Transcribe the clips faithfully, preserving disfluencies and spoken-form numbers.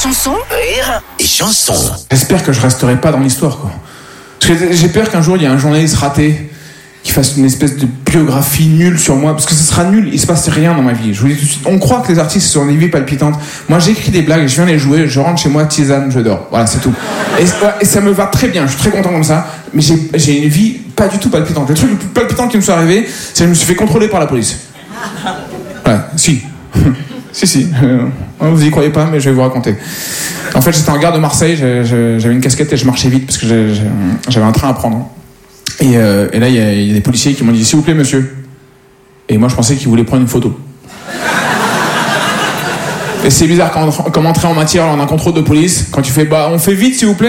chanson. Rire et chanson. J'espère que je resterai pas dans l'histoire, quoi. Parce que j'ai peur qu'un jour il y ait un journaliste raté qui fasse une espèce de biographie nulle sur moi, parce que ce sera nul, il se passe rien dans ma vie. Je vous dis tout de suite, on croit que les artistes sont des vies palpitantes. Moi j'écris des blagues, je viens les jouer, je rentre chez moi, tisane, je dors. Voilà, c'est tout. Et, et ça me va très bien, je suis très content comme ça, mais j'ai, j'ai une vie pas du tout palpitante. Le truc le plus palpitant qui me soit arrivé, c'est que je me suis fait contrôler par la police. Voilà, si. si, si. Euh, vous y croyez pas, mais je vais vous raconter. En fait, j'étais en gare de Marseille, j'avais une casquette et je marchais vite parce que j'avais un train à prendre. Et, euh, et là, il y, y a des policiers qui m'ont dit « S'il vous plaît, monsieur ». Et moi, je pensais qu'ils voulaient prendre une photo. Et c'est bizarre, quand, comme entrer en matière lors d'un contrôle de police, quand tu fais « Bah, on fait vite, s'il vous plaît ».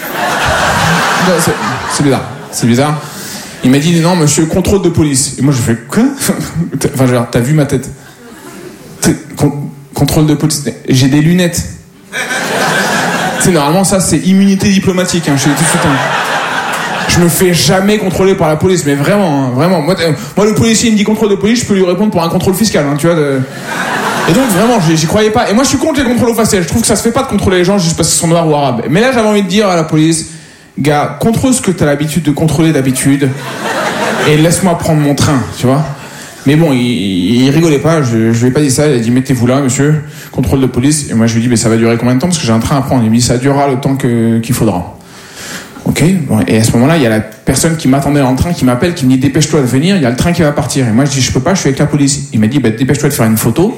C'est bizarre, c'est bizarre. Il m'a dit « Non, monsieur, contrôle de police ». Et moi, je fais « Quoi ?» Enfin, genre, t'as vu ma tête. Con- contrôle de police. J'ai des lunettes. C'est normalement, ça, c'est immunité diplomatique. Hein, je suis tout de suite... Hein. Je me fais jamais contrôler par la police, mais vraiment, hein, vraiment. Moi, moi, le policier il me dit contrôle de police, je peux lui répondre pour un contrôle fiscal, hein, tu vois. De... Et donc vraiment, j'y, j'y croyais pas. Et moi, je suis contre les contrôles au faciès. Je trouve que ça se fait pas de contrôler les gens juste parce qu'ils sont noirs ou arabes. Mais là, j'avais envie de dire à la police, gars, contrôle ce que t'as l'habitude de contrôler d'habitude, et laisse-moi prendre mon train, tu vois. Mais bon, il, il rigolait pas. Je, je lui ai pas dit ça. Il a dit mettez-vous là, monsieur. Contrôle de police. Et moi, je lui ai dit mais ça va durer combien de temps parce que j'ai un train à prendre. Il me dit ça durera le temps que qu'il faudra. Ok, bon, et à ce moment-là, il y a la personne qui m'attendait dans le train qui m'appelle, qui me dit dépêche-toi de venir, il y a le train qui va partir. Et moi je dis je peux pas, je suis avec la police. Il m'a dit bah, dépêche-toi de faire une photo.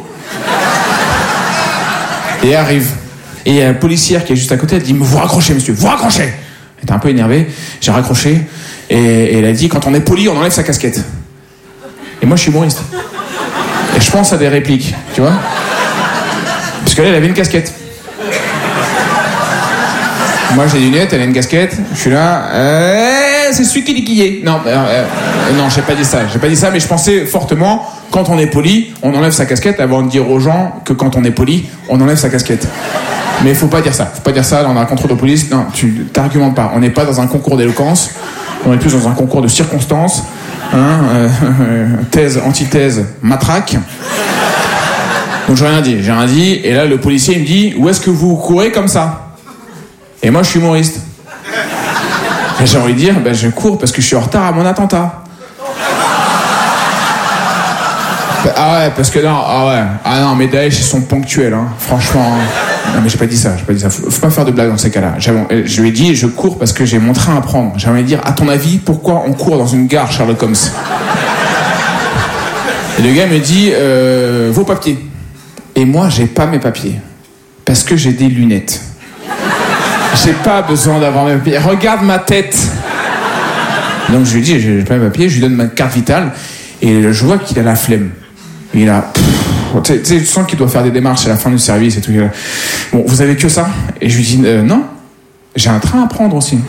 Et arrive. Et il y a la policière qui est juste à côté, elle dit vous raccrochez monsieur, vous raccrochez. Elle était un peu énervée, j'ai raccroché et, et elle a dit quand on est poli, on enlève sa casquette. Et moi je suis humoriste. Et je pense à des répliques, tu vois. Parce qu'elle elle avait une casquette. Moi j'ai des lunettes, elle a une casquette, je suis là, euh, c'est celui qui dit qui est. Non, euh, euh, non, j'ai pas dit ça, j'ai pas dit ça, mais je pensais fortement, quand on est poli, on enlève sa casquette avant de dire aux gens que quand on est poli, on enlève sa casquette. Mais faut pas dire ça, faut pas dire ça, là on a un contrôle de police, non, tu t'argumentes pas, on n'est pas dans un concours d'éloquence, on est plus dans un concours de circonstances, hein, euh, euh, thèse, antithèse, matraque. Donc j'ai rien dit, j'ai rien dit, et là le policier il me dit, où est-ce que vous courez comme ça ? Et moi, je suis humoriste. Et j'ai envie de dire, ben, je cours parce que je suis en retard à mon attentat. Ah ouais, parce que non, ah ouais, ah non, mais Daesh, ils sont ponctuels, hein, franchement. Non, mais j'ai pas dit ça, j'ai pas dit ça. Faut, faut pas faire de blagues dans ces cas-là. J'avais, je lui ai dit, je cours parce que j'ai mon train à prendre. J'ai envie de dire, à ton avis, pourquoi on court dans une gare, Sherlock Holmes ? Et le gars me dit, euh, vos papiers. Et moi, j'ai pas mes papiers. Parce que j'ai des lunettes. J'ai pas besoin d'avoir mes papiers. Regarde ma tête. Donc je lui dis, j'ai pas mes papiers, je lui donne ma carte vitale et je vois qu'il a la flemme. Il a, tu sais, tu sens qu'il doit faire des démarches à la fin du service et tout. Bon, vous avez que ça ? Et je lui dis, euh, non, j'ai un train à prendre aussi.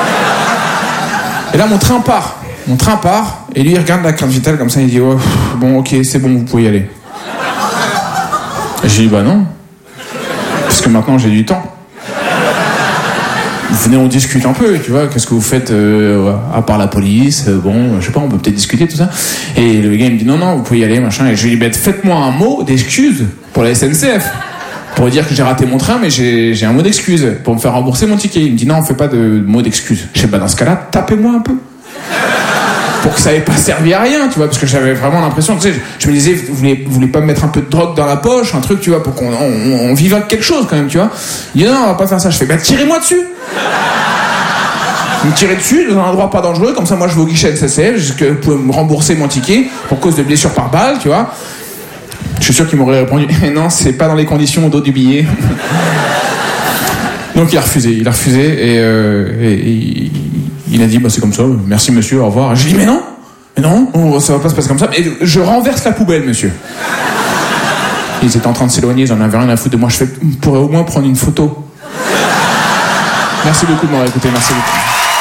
Et là, mon train part. Mon train part et lui il regarde la carte vitale comme ça, il dit, oh, bon, ok, c'est bon, vous pouvez y aller. Et je lui dis, bah non, parce que maintenant j'ai du temps. Venez, on discute un peu, tu vois, qu'est-ce que vous faites euh, à part la police, euh, bon, je sais pas, on peut peut-être discuter, tout ça. Et le gars, il me dit, non, non, vous pouvez y aller, machin. Et je lui dis, bah, faites-moi un mot d'excuse pour la S N C F. Pour dire que j'ai raté mon train, mais j'ai, j'ai un mot d'excuse pour me faire rembourser mon ticket. Il me dit, non, on fait pas de mot d'excuse. Je sais pas, dans ce cas-là, tapez-moi un peu. Pour que ça n'ait pas servi à rien, tu vois, parce que j'avais vraiment l'impression, tu sais, je, je me disais, vous voulez, vous voulez pas me mettre un peu de drogue dans la poche, un truc, tu vois, pour qu'on on, on vive avec quelque chose quand même, tu vois. Il dit non, on va pas faire ça. Je fais, bah tirez-moi dessus. Vous me tirez dessus dans un endroit pas dangereux, comme ça, moi je vais au guichet de S N C F, jusque vous pouvez me rembourser mon ticket pour cause de blessure par balle, tu vois. Je suis sûr qu'il m'aurait répondu, non, c'est pas dans les conditions au dos du billet. Donc il a refusé, il a refusé et, euh, et, et il a dit bah c'est comme ça, merci monsieur, au revoir. J'ai dit mais non, mais non, ça va pas se passer comme ça. Et je renverse la poubelle, monsieur. Ils étaient en train de s'éloigner, ils en avaient rien à foutre de moi. Je fais, vous pourrez au moins prendre une photo. Merci beaucoup de m'avoir écouté, merci beaucoup.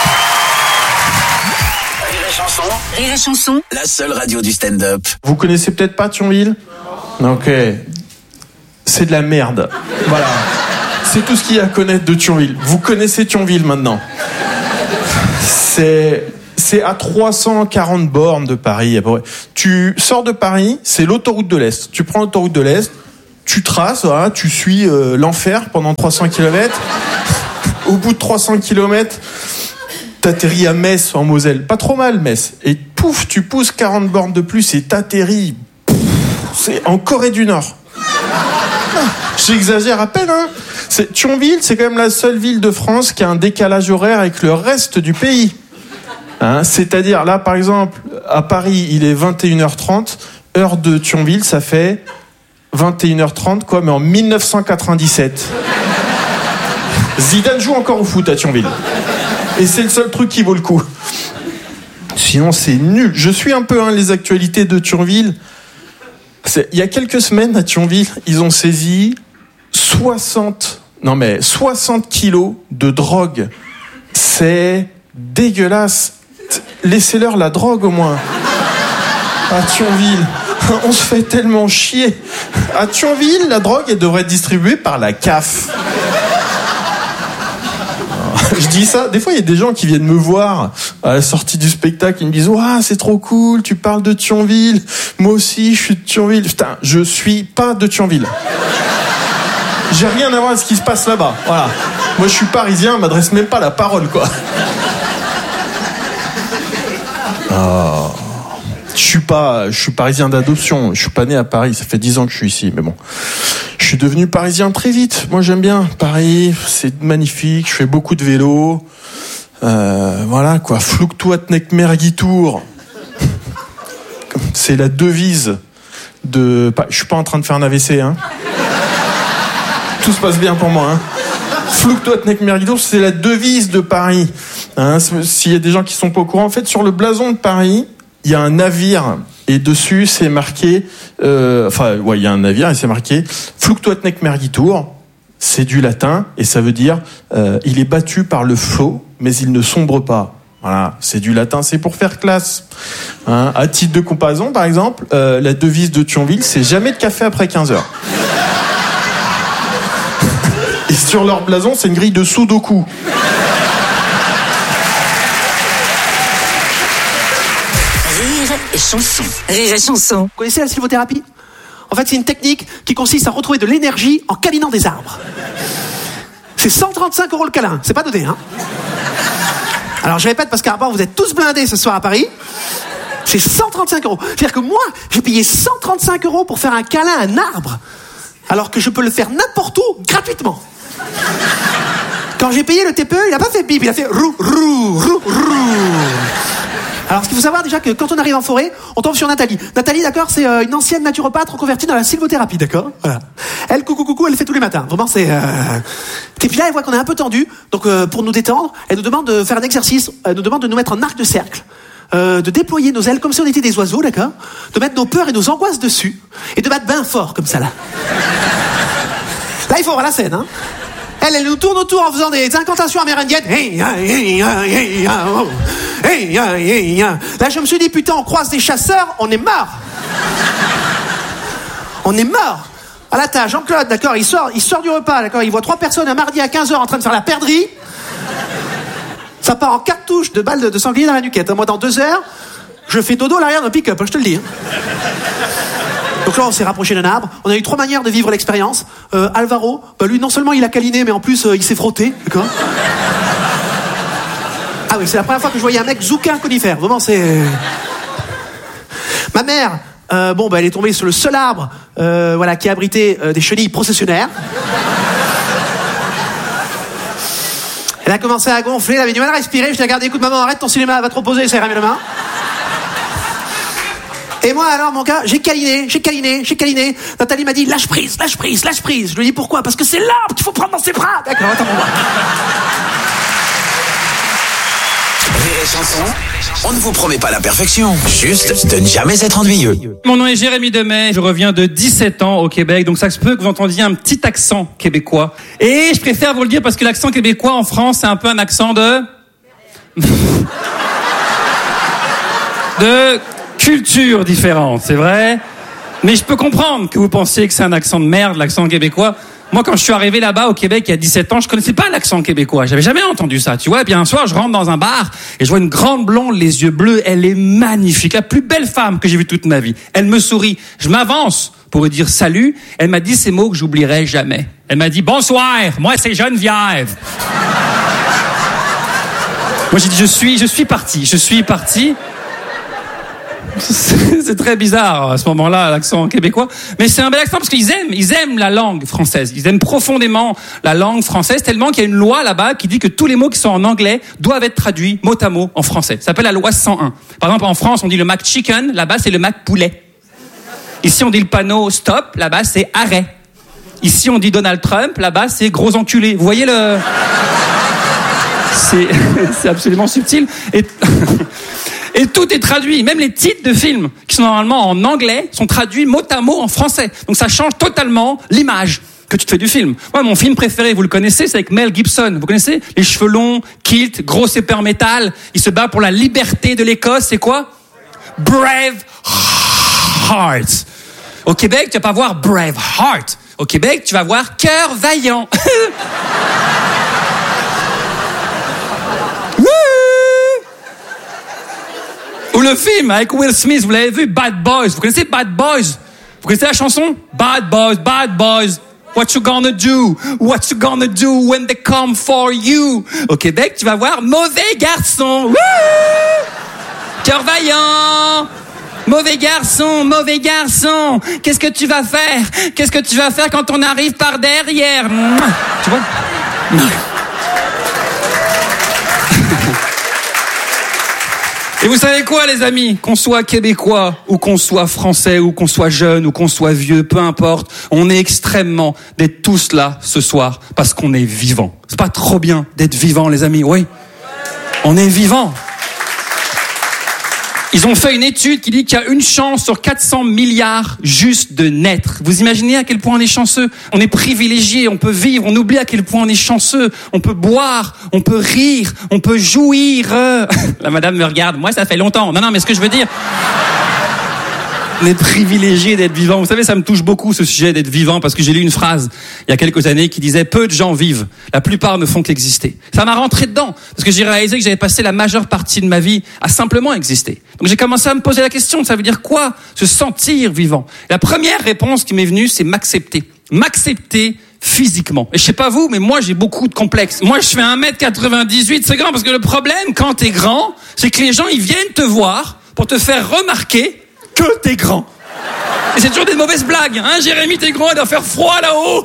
Rire et chanson. Rire et chanson. La seule radio du stand-up. Vous connaissez peut-être pas Thionville ? Ok. C'est de la merde. Voilà. C'est tout ce qu'il y a à connaître de Thionville. Vous connaissez Thionville maintenant. C'est, c'est à trois cent quarante bornes de Paris. Tu sors de Paris, c'est l'autoroute de l'Est. Tu prends l'autoroute de l'Est, tu traces, voilà, tu suis euh, l'enfer pendant trois cents kilomètres. Au bout de trois cents kilomètres, t'atterris à Metz en Moselle. Pas trop mal, Metz. Et pouf, tu pousses quarante bornes de plus et t'atterris. Pouf, c'est en Corée du Nord. Ah, j'exagère à peine, hein. C'est, Thionville, c'est quand même la seule ville de France qui a un décalage horaire avec le reste du pays. Hein, c'est-à-dire, là, par exemple, à Paris, il est vingt et une heures trente. Heure de Thionville, ça fait vingt et une heures trente, quoi, mais en dix-neuf cent quatre-vingt-dix-sept. Zidane joue encore au foot à Thionville. Et c'est le seul truc qui vaut le coup. Sinon, c'est nul. Je suis un peu hein, les actualités de Thionville. C'est, il y a quelques semaines, à Thionville, ils ont saisi soixante, non mais soixante kilos de drogue. C'est dégueulasse. Laissez-leur la drogue au moins. À Thionville, on se fait tellement chier. À Thionville, la drogue, elle devrait être distribuée par la C A F. Je dis ça, des fois il y a des gens qui viennent me voir à la sortie du spectacle, ils me disent ouah, c'est trop cool, tu parles de Thionville, moi aussi je suis de Thionville. Putain, je suis pas de Thionville. J'ai rien à voir avec ce qui se passe là-bas. Voilà. Moi je suis parisien, on m'adresse même pas la parole, quoi. Oh. Je suis pas, je suis parisien d'adoption, je suis pas né à Paris, ça fait dix ans que je suis ici, mais bon. Je suis devenu parisien très vite. Moi, j'aime bien Paris. C'est magnifique. Je fais beaucoup de vélo. Euh, voilà, quoi. Fluctuat nec mergitur. C'est la devise de... Je suis pas en train de faire un A V C, hein. Tout se passe bien pour moi, hein. Fluctuat nec mergitur, c'est la devise de Paris. Hein, s'il y a des gens qui sont pas au courant, en fait, sur le blason de Paris, il y a un navire... Et dessus, c'est marqué... Euh, enfin, ouais, il y a un navire et c'est marqué « Fluctuat nec mergitur ». C'est du latin et ça veut dire euh, « Il est battu par le flot, mais il ne sombre pas ». Voilà, c'est du latin, c'est pour faire classe. Hein, à titre de comparaison, par exemple, euh, la devise de Thionville, c'est « Jamais de café après quinze heures ». Et sur leur blason, c'est une grille de Sudoku. Et chanson. Rire et chanson. Vous connaissez la sylvothérapie ? En fait, c'est une technique qui consiste à retrouver de l'énergie en câlinant des arbres. C'est cent trente-cinq euros le câlin, c'est pas donné, hein. Alors je répète parce qu'à part vous êtes tous blindés ce soir à Paris. C'est cent trente-cinq euros. C'est-à-dire que moi, j'ai payé cent trente-cinq euros pour faire un câlin à un arbre, alors que je peux le faire n'importe où gratuitement. Quand j'ai payé le T P E, il a pas fait bip, il a fait rou rou rou rou. Alors, ce qu'il faut savoir déjà que quand on arrive en forêt, on tombe sur Nathalie. Nathalie, d'accord, c'est euh, une ancienne naturopathe reconvertie dans la sylvothérapie, d'accord ? Voilà. Elle, coucou, coucou, elle le fait tous les matins. Vraiment, c'est... Euh... Et puis là, elle voit qu'on est un peu tendu. Donc, euh, pour nous détendre, elle nous demande de faire un exercice. Elle nous demande de nous mettre en arc de cercle. Euh, de déployer nos ailes comme si on était des oiseaux, d'accord ? De mettre nos peurs et nos angoisses dessus. Et de battre bien fort, comme ça, là. Là, il faut voir la scène, hein. Elle, elle nous tourne autour en faisant des incantations amérindiennes. Là, je me suis dit, putain, on croise des chasseurs, on est mort. On est mort. Ah là, t'as Jean-Claude, d'accord, il sort, il sort du repas, d'accord, il voit trois personnes un mardi à quinze heures en train de faire la perdrix. Ça part en cartouche de balles de, de sanglier dans la nuquette. Moi, dans deux heures, je fais dodo à l'arrière d'un pick-up, hein, je te le dis. Hein. Donc là, on s'est rapproché d'un arbre. On a eu trois manières de vivre l'expérience. Euh, Alvaro, bah lui, non seulement il a câliné, mais en plus, euh, il s'est frotté. D'accord ? Ah oui, c'est la première fois que je voyais un mec zouker un conifère. Vraiment, c'est... Ma mère, euh, bon, bah, elle est tombée sur le seul arbre euh, voilà, qui abritait euh, des chenilles processionnaires. Elle a commencé à gonfler, elle avait du mal à respirer. Je l'ai regardé, écoute, maman, arrête ton cinéma, va te reposer, ça ira mieux demain. Et moi, alors, mon gars, j'ai câliné, j'ai câliné, j'ai câliné. Nathalie m'a dit, lâche prise, lâche prise, lâche prise. Je lui ai dit, pourquoi ? Parce que c'est l'arbre qu'il faut prendre dans ses bras. D'accord, attends, mon gars. Rire et chanson, on ne vous promet pas la perfection, juste de ne jamais être ennuyeux. Mon nom est Jérémy Demey, je reviens de dix-sept ans au Québec, donc ça se peut que vous entendiez un petit accent québécois. Et je préfère vous le dire parce que l'accent québécois en France, c'est un peu un accent de... de... culture différente, c'est vrai. Mais je peux comprendre que vous pensiez que c'est un accent de merde, l'accent québécois. Moi, quand je suis arrivé là-bas au Québec il y a dix-sept ans, je connaissais pas l'accent québécois. J'avais jamais entendu ça, tu vois. Et puis un soir, je rentre dans un bar et je vois une grande blonde, les yeux bleus. Elle est magnifique, la plus belle femme que j'ai vue toute ma vie. Elle me sourit. Je m'avance pour lui dire salut. Elle m'a dit ces mots que j'oublierai jamais. Elle m'a dit bonsoir. Moi, c'est Geneviève. Moi, j'ai dit je suis, je suis parti, je suis parti. C'est très bizarre à ce moment-là, l'accent québécois. Mais c'est un bel accent parce qu'ils aiment, ils aiment la langue française. Ils aiment profondément la langue française tellement qu'il y a une loi là-bas qui dit que tous les mots qui sont en anglais doivent être traduits mot à mot en français. Ça s'appelle la loi cent un. Par exemple, en France, on dit le McChicken, là-bas, c'est le McPoulet. Ici, on dit le panneau stop, là-bas, c'est arrêt. Ici, on dit Donald Trump, là-bas, c'est gros enculé. Vous voyez le... C'est, c'est absolument subtil. Et... Et tout est traduit, même les titres de films qui sont normalement en anglais sont traduits mot à mot en français. Donc ça change totalement l'image que tu te fais du film. Moi, mon film préféré, vous le connaissez, c'est avec Mel Gibson. Vous connaissez? Les cheveux longs, kilt, gros épée métal. Il se bat pour la liberté de l'Écosse. C'est quoi? Brave Heart. Au Québec, tu vas pas voir Brave Heart. Au Québec, tu vas voir Cœur Vaillant. Ou le film avec Will Smith, vous l'avez vu, Bad Boys. Vous connaissez Bad Boys? Vous connaissez la chanson? Bad Boys, Bad Boys. What you gonna do? What you gonna do when they come for you? Au Québec, tu vas voir Mauvais Garçon. Wouh! Cœur Vaillant. Mauvais garçon, mauvais garçon. Qu'est-ce que tu vas faire? Qu'est-ce que tu vas faire quand on arrive par derrière? Tu vois? Et vous savez quoi, les amis? Qu'on soit québécois, ou qu'on soit français, ou qu'on soit jeune, ou qu'on soit vieux, peu importe, on est extrêmement d'être tous là ce soir, parce qu'on est vivant. C'est pas trop bien d'être vivant, les amis, oui? On est vivant. Ils ont fait une étude qui dit qu'il y a une chance sur quatre cents milliards juste de naître. Vous imaginez à quel point on est chanceux? On est privilégié, on peut vivre, on oublie à quel point on est chanceux. On peut boire, on peut rire, on peut jouir. La madame me regarde, moi ça fait longtemps. Non, non, mais ce que je veux dire... On est privilégié d'être vivant. Vous savez, ça me touche beaucoup ce sujet d'être vivant parce que j'ai lu une phrase il y a quelques années qui disait « Peu de gens vivent, la plupart ne font qu'exister ». Ça m'a rentré dedans parce que j'ai réalisé que j'avais passé la majeure partie de ma vie à simplement exister. Donc j'ai commencé à me poser la question, ça veut dire quoi se sentir vivant? La première réponse qui m'est venue, c'est m'accepter. M'accepter physiquement. Et je sais pas vous, mais moi j'ai beaucoup de complexes. Moi je fais un mètre quatre-vingt-dix-huit, c'est grand parce que le problème quand t'es grand, c'est que les gens ils viennent te voir pour te faire remarquer que t'es grand. Et c'est toujours des mauvaises blagues. Hein, Jérémy, t'es grand, il doit faire froid là-haut.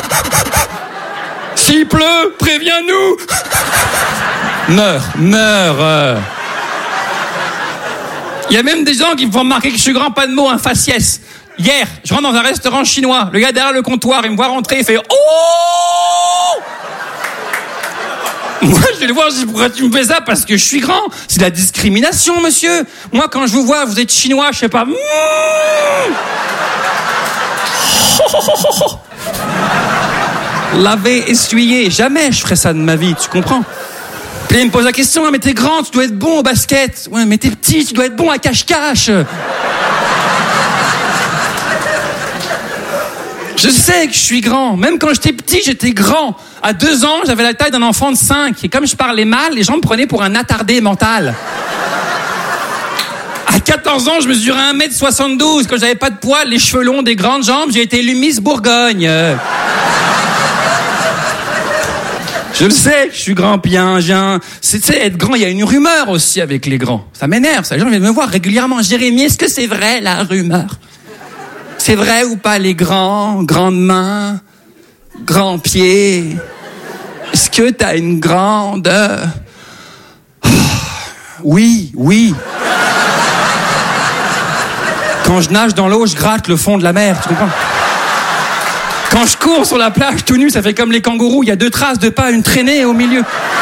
S'il pleut, préviens-nous. Meurs, meurs. Il y a même des gens qui me font remarquer que je suis grand, pas de mots, un faciès. Hier, je rentre dans un restaurant chinois. Le gars derrière le comptoir, il me voit rentrer, il fait « Oh !» Moi, je vais le voir, je dis, pourquoi tu me fais ça? Parce que je suis grand. C'est de la discrimination, monsieur. Moi, quand je vous vois, vous êtes chinois, je sais pas. Mmh Laver, essuyer. Jamais je ferais ça de ma vie, tu comprends? Puis il me pose la question, ah, mais t'es grand, tu dois être bon au basket. Ouais, mais t'es petit, tu dois être bon à cache-cache. Je sais que je suis grand. Même quand j'étais petit, j'étais grand. À deux ans, j'avais la taille d'un enfant de cinq. Et comme je parlais mal, les gens me prenaient pour un attardé mental. À quatorze ans, je mesurais un mètre soixante-douze. Quand j'avais pas de poils, les cheveux longs, des grandes jambes, j'ai été Miss Bourgogne. Je le sais, je suis grand, bien, j'ai un... C'est, tu sais, être grand, il y a une rumeur aussi avec les grands. Ça m'énerve, ça. Les gens viennent me voir régulièrement. Jérémy, est-ce que c'est vrai, la rumeur? C'est vrai ou pas, les grands, grandes mains, grands pieds? Est-ce que t'as une grande... Oui, oui. Quand je nage dans l'eau, je gratte le fond de la mer, tu comprends? Quand je cours sur la plage tout nu, ça fait comme les kangourous, il y a deux traces de pas, une traînée au milieu.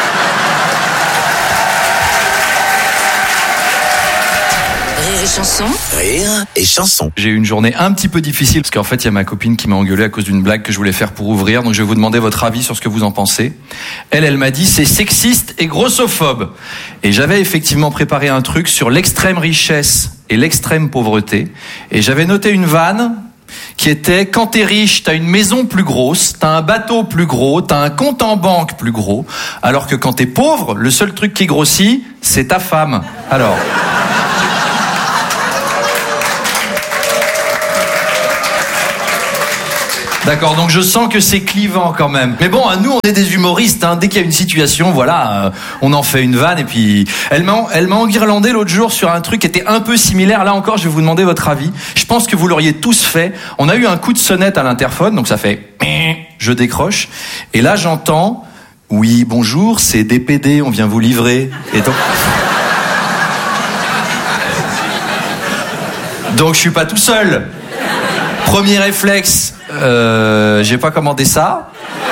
Rire et chanson. Rire et chanson. J'ai eu une journée un petit peu difficile parce qu'en fait, il y a ma copine qui m'a engueulé à cause d'une blague que je voulais faire pour ouvrir. Donc, je vais vous demander votre avis sur ce que vous en pensez. Elle, elle m'a dit c'est sexiste et grossophobe. Et j'avais effectivement préparé un truc sur l'extrême richesse et l'extrême pauvreté. Et j'avais noté une vanne qui était quand t'es riche, t'as une maison plus grosse, t'as un bateau plus gros, t'as un compte en banque plus gros, alors que quand t'es pauvre, le seul truc qui grossit, c'est ta femme. Alors... D'accord, donc je sens que c'est clivant quand même. Mais bon, nous, on est des humoristes. Hein. Dès qu'il y a une situation, voilà, euh, on en fait une vanne. Et puis, elle m'a, elle m'a enguirlandé l'autre jour sur un truc qui était un peu similaire. Là encore, je vais vous demander votre avis. Je pense que vous l'auriez tous fait. On a eu un coup de sonnette à l'interphone, donc ça fait... Je décroche. Et là, j'entends... Oui, bonjour, c'est D P D, on vient vous livrer. Et donc... Donc, je suis pas tout seul. Premier réflexe... Euh, j'ai pas commandé ça.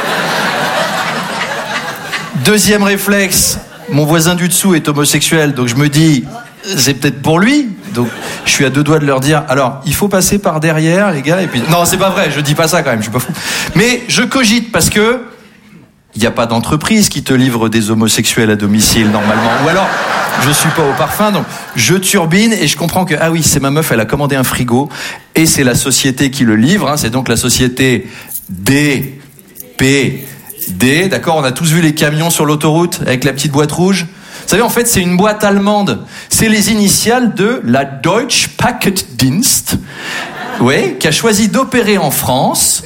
Deuxième réflexe, mon voisin du dessous est homosexuel, donc je me dis, c'est peut-être pour lui. Donc je suis à deux doigts de leur dire, alors il faut passer par derrière, les gars. Et puis non, c'est pas vrai, je dis pas ça quand même, je suis pas fou. Mais je cogite parce que il n'y a pas d'entreprise qui te livre des homosexuels à domicile normalement. Ou alors, je suis pas au parfum, donc je turbine et je comprends que, ah oui, c'est ma meuf, elle a commandé un frigo et c'est la société qui le livre, hein, c'est donc la société D P D, d'accord, on a tous vu les camions sur l'autoroute avec la petite boîte rouge. Vous savez, en fait, c'est une boîte allemande. C'est les initiales de la Deutsche Paketdienst, ouais, qui a choisi d'opérer en France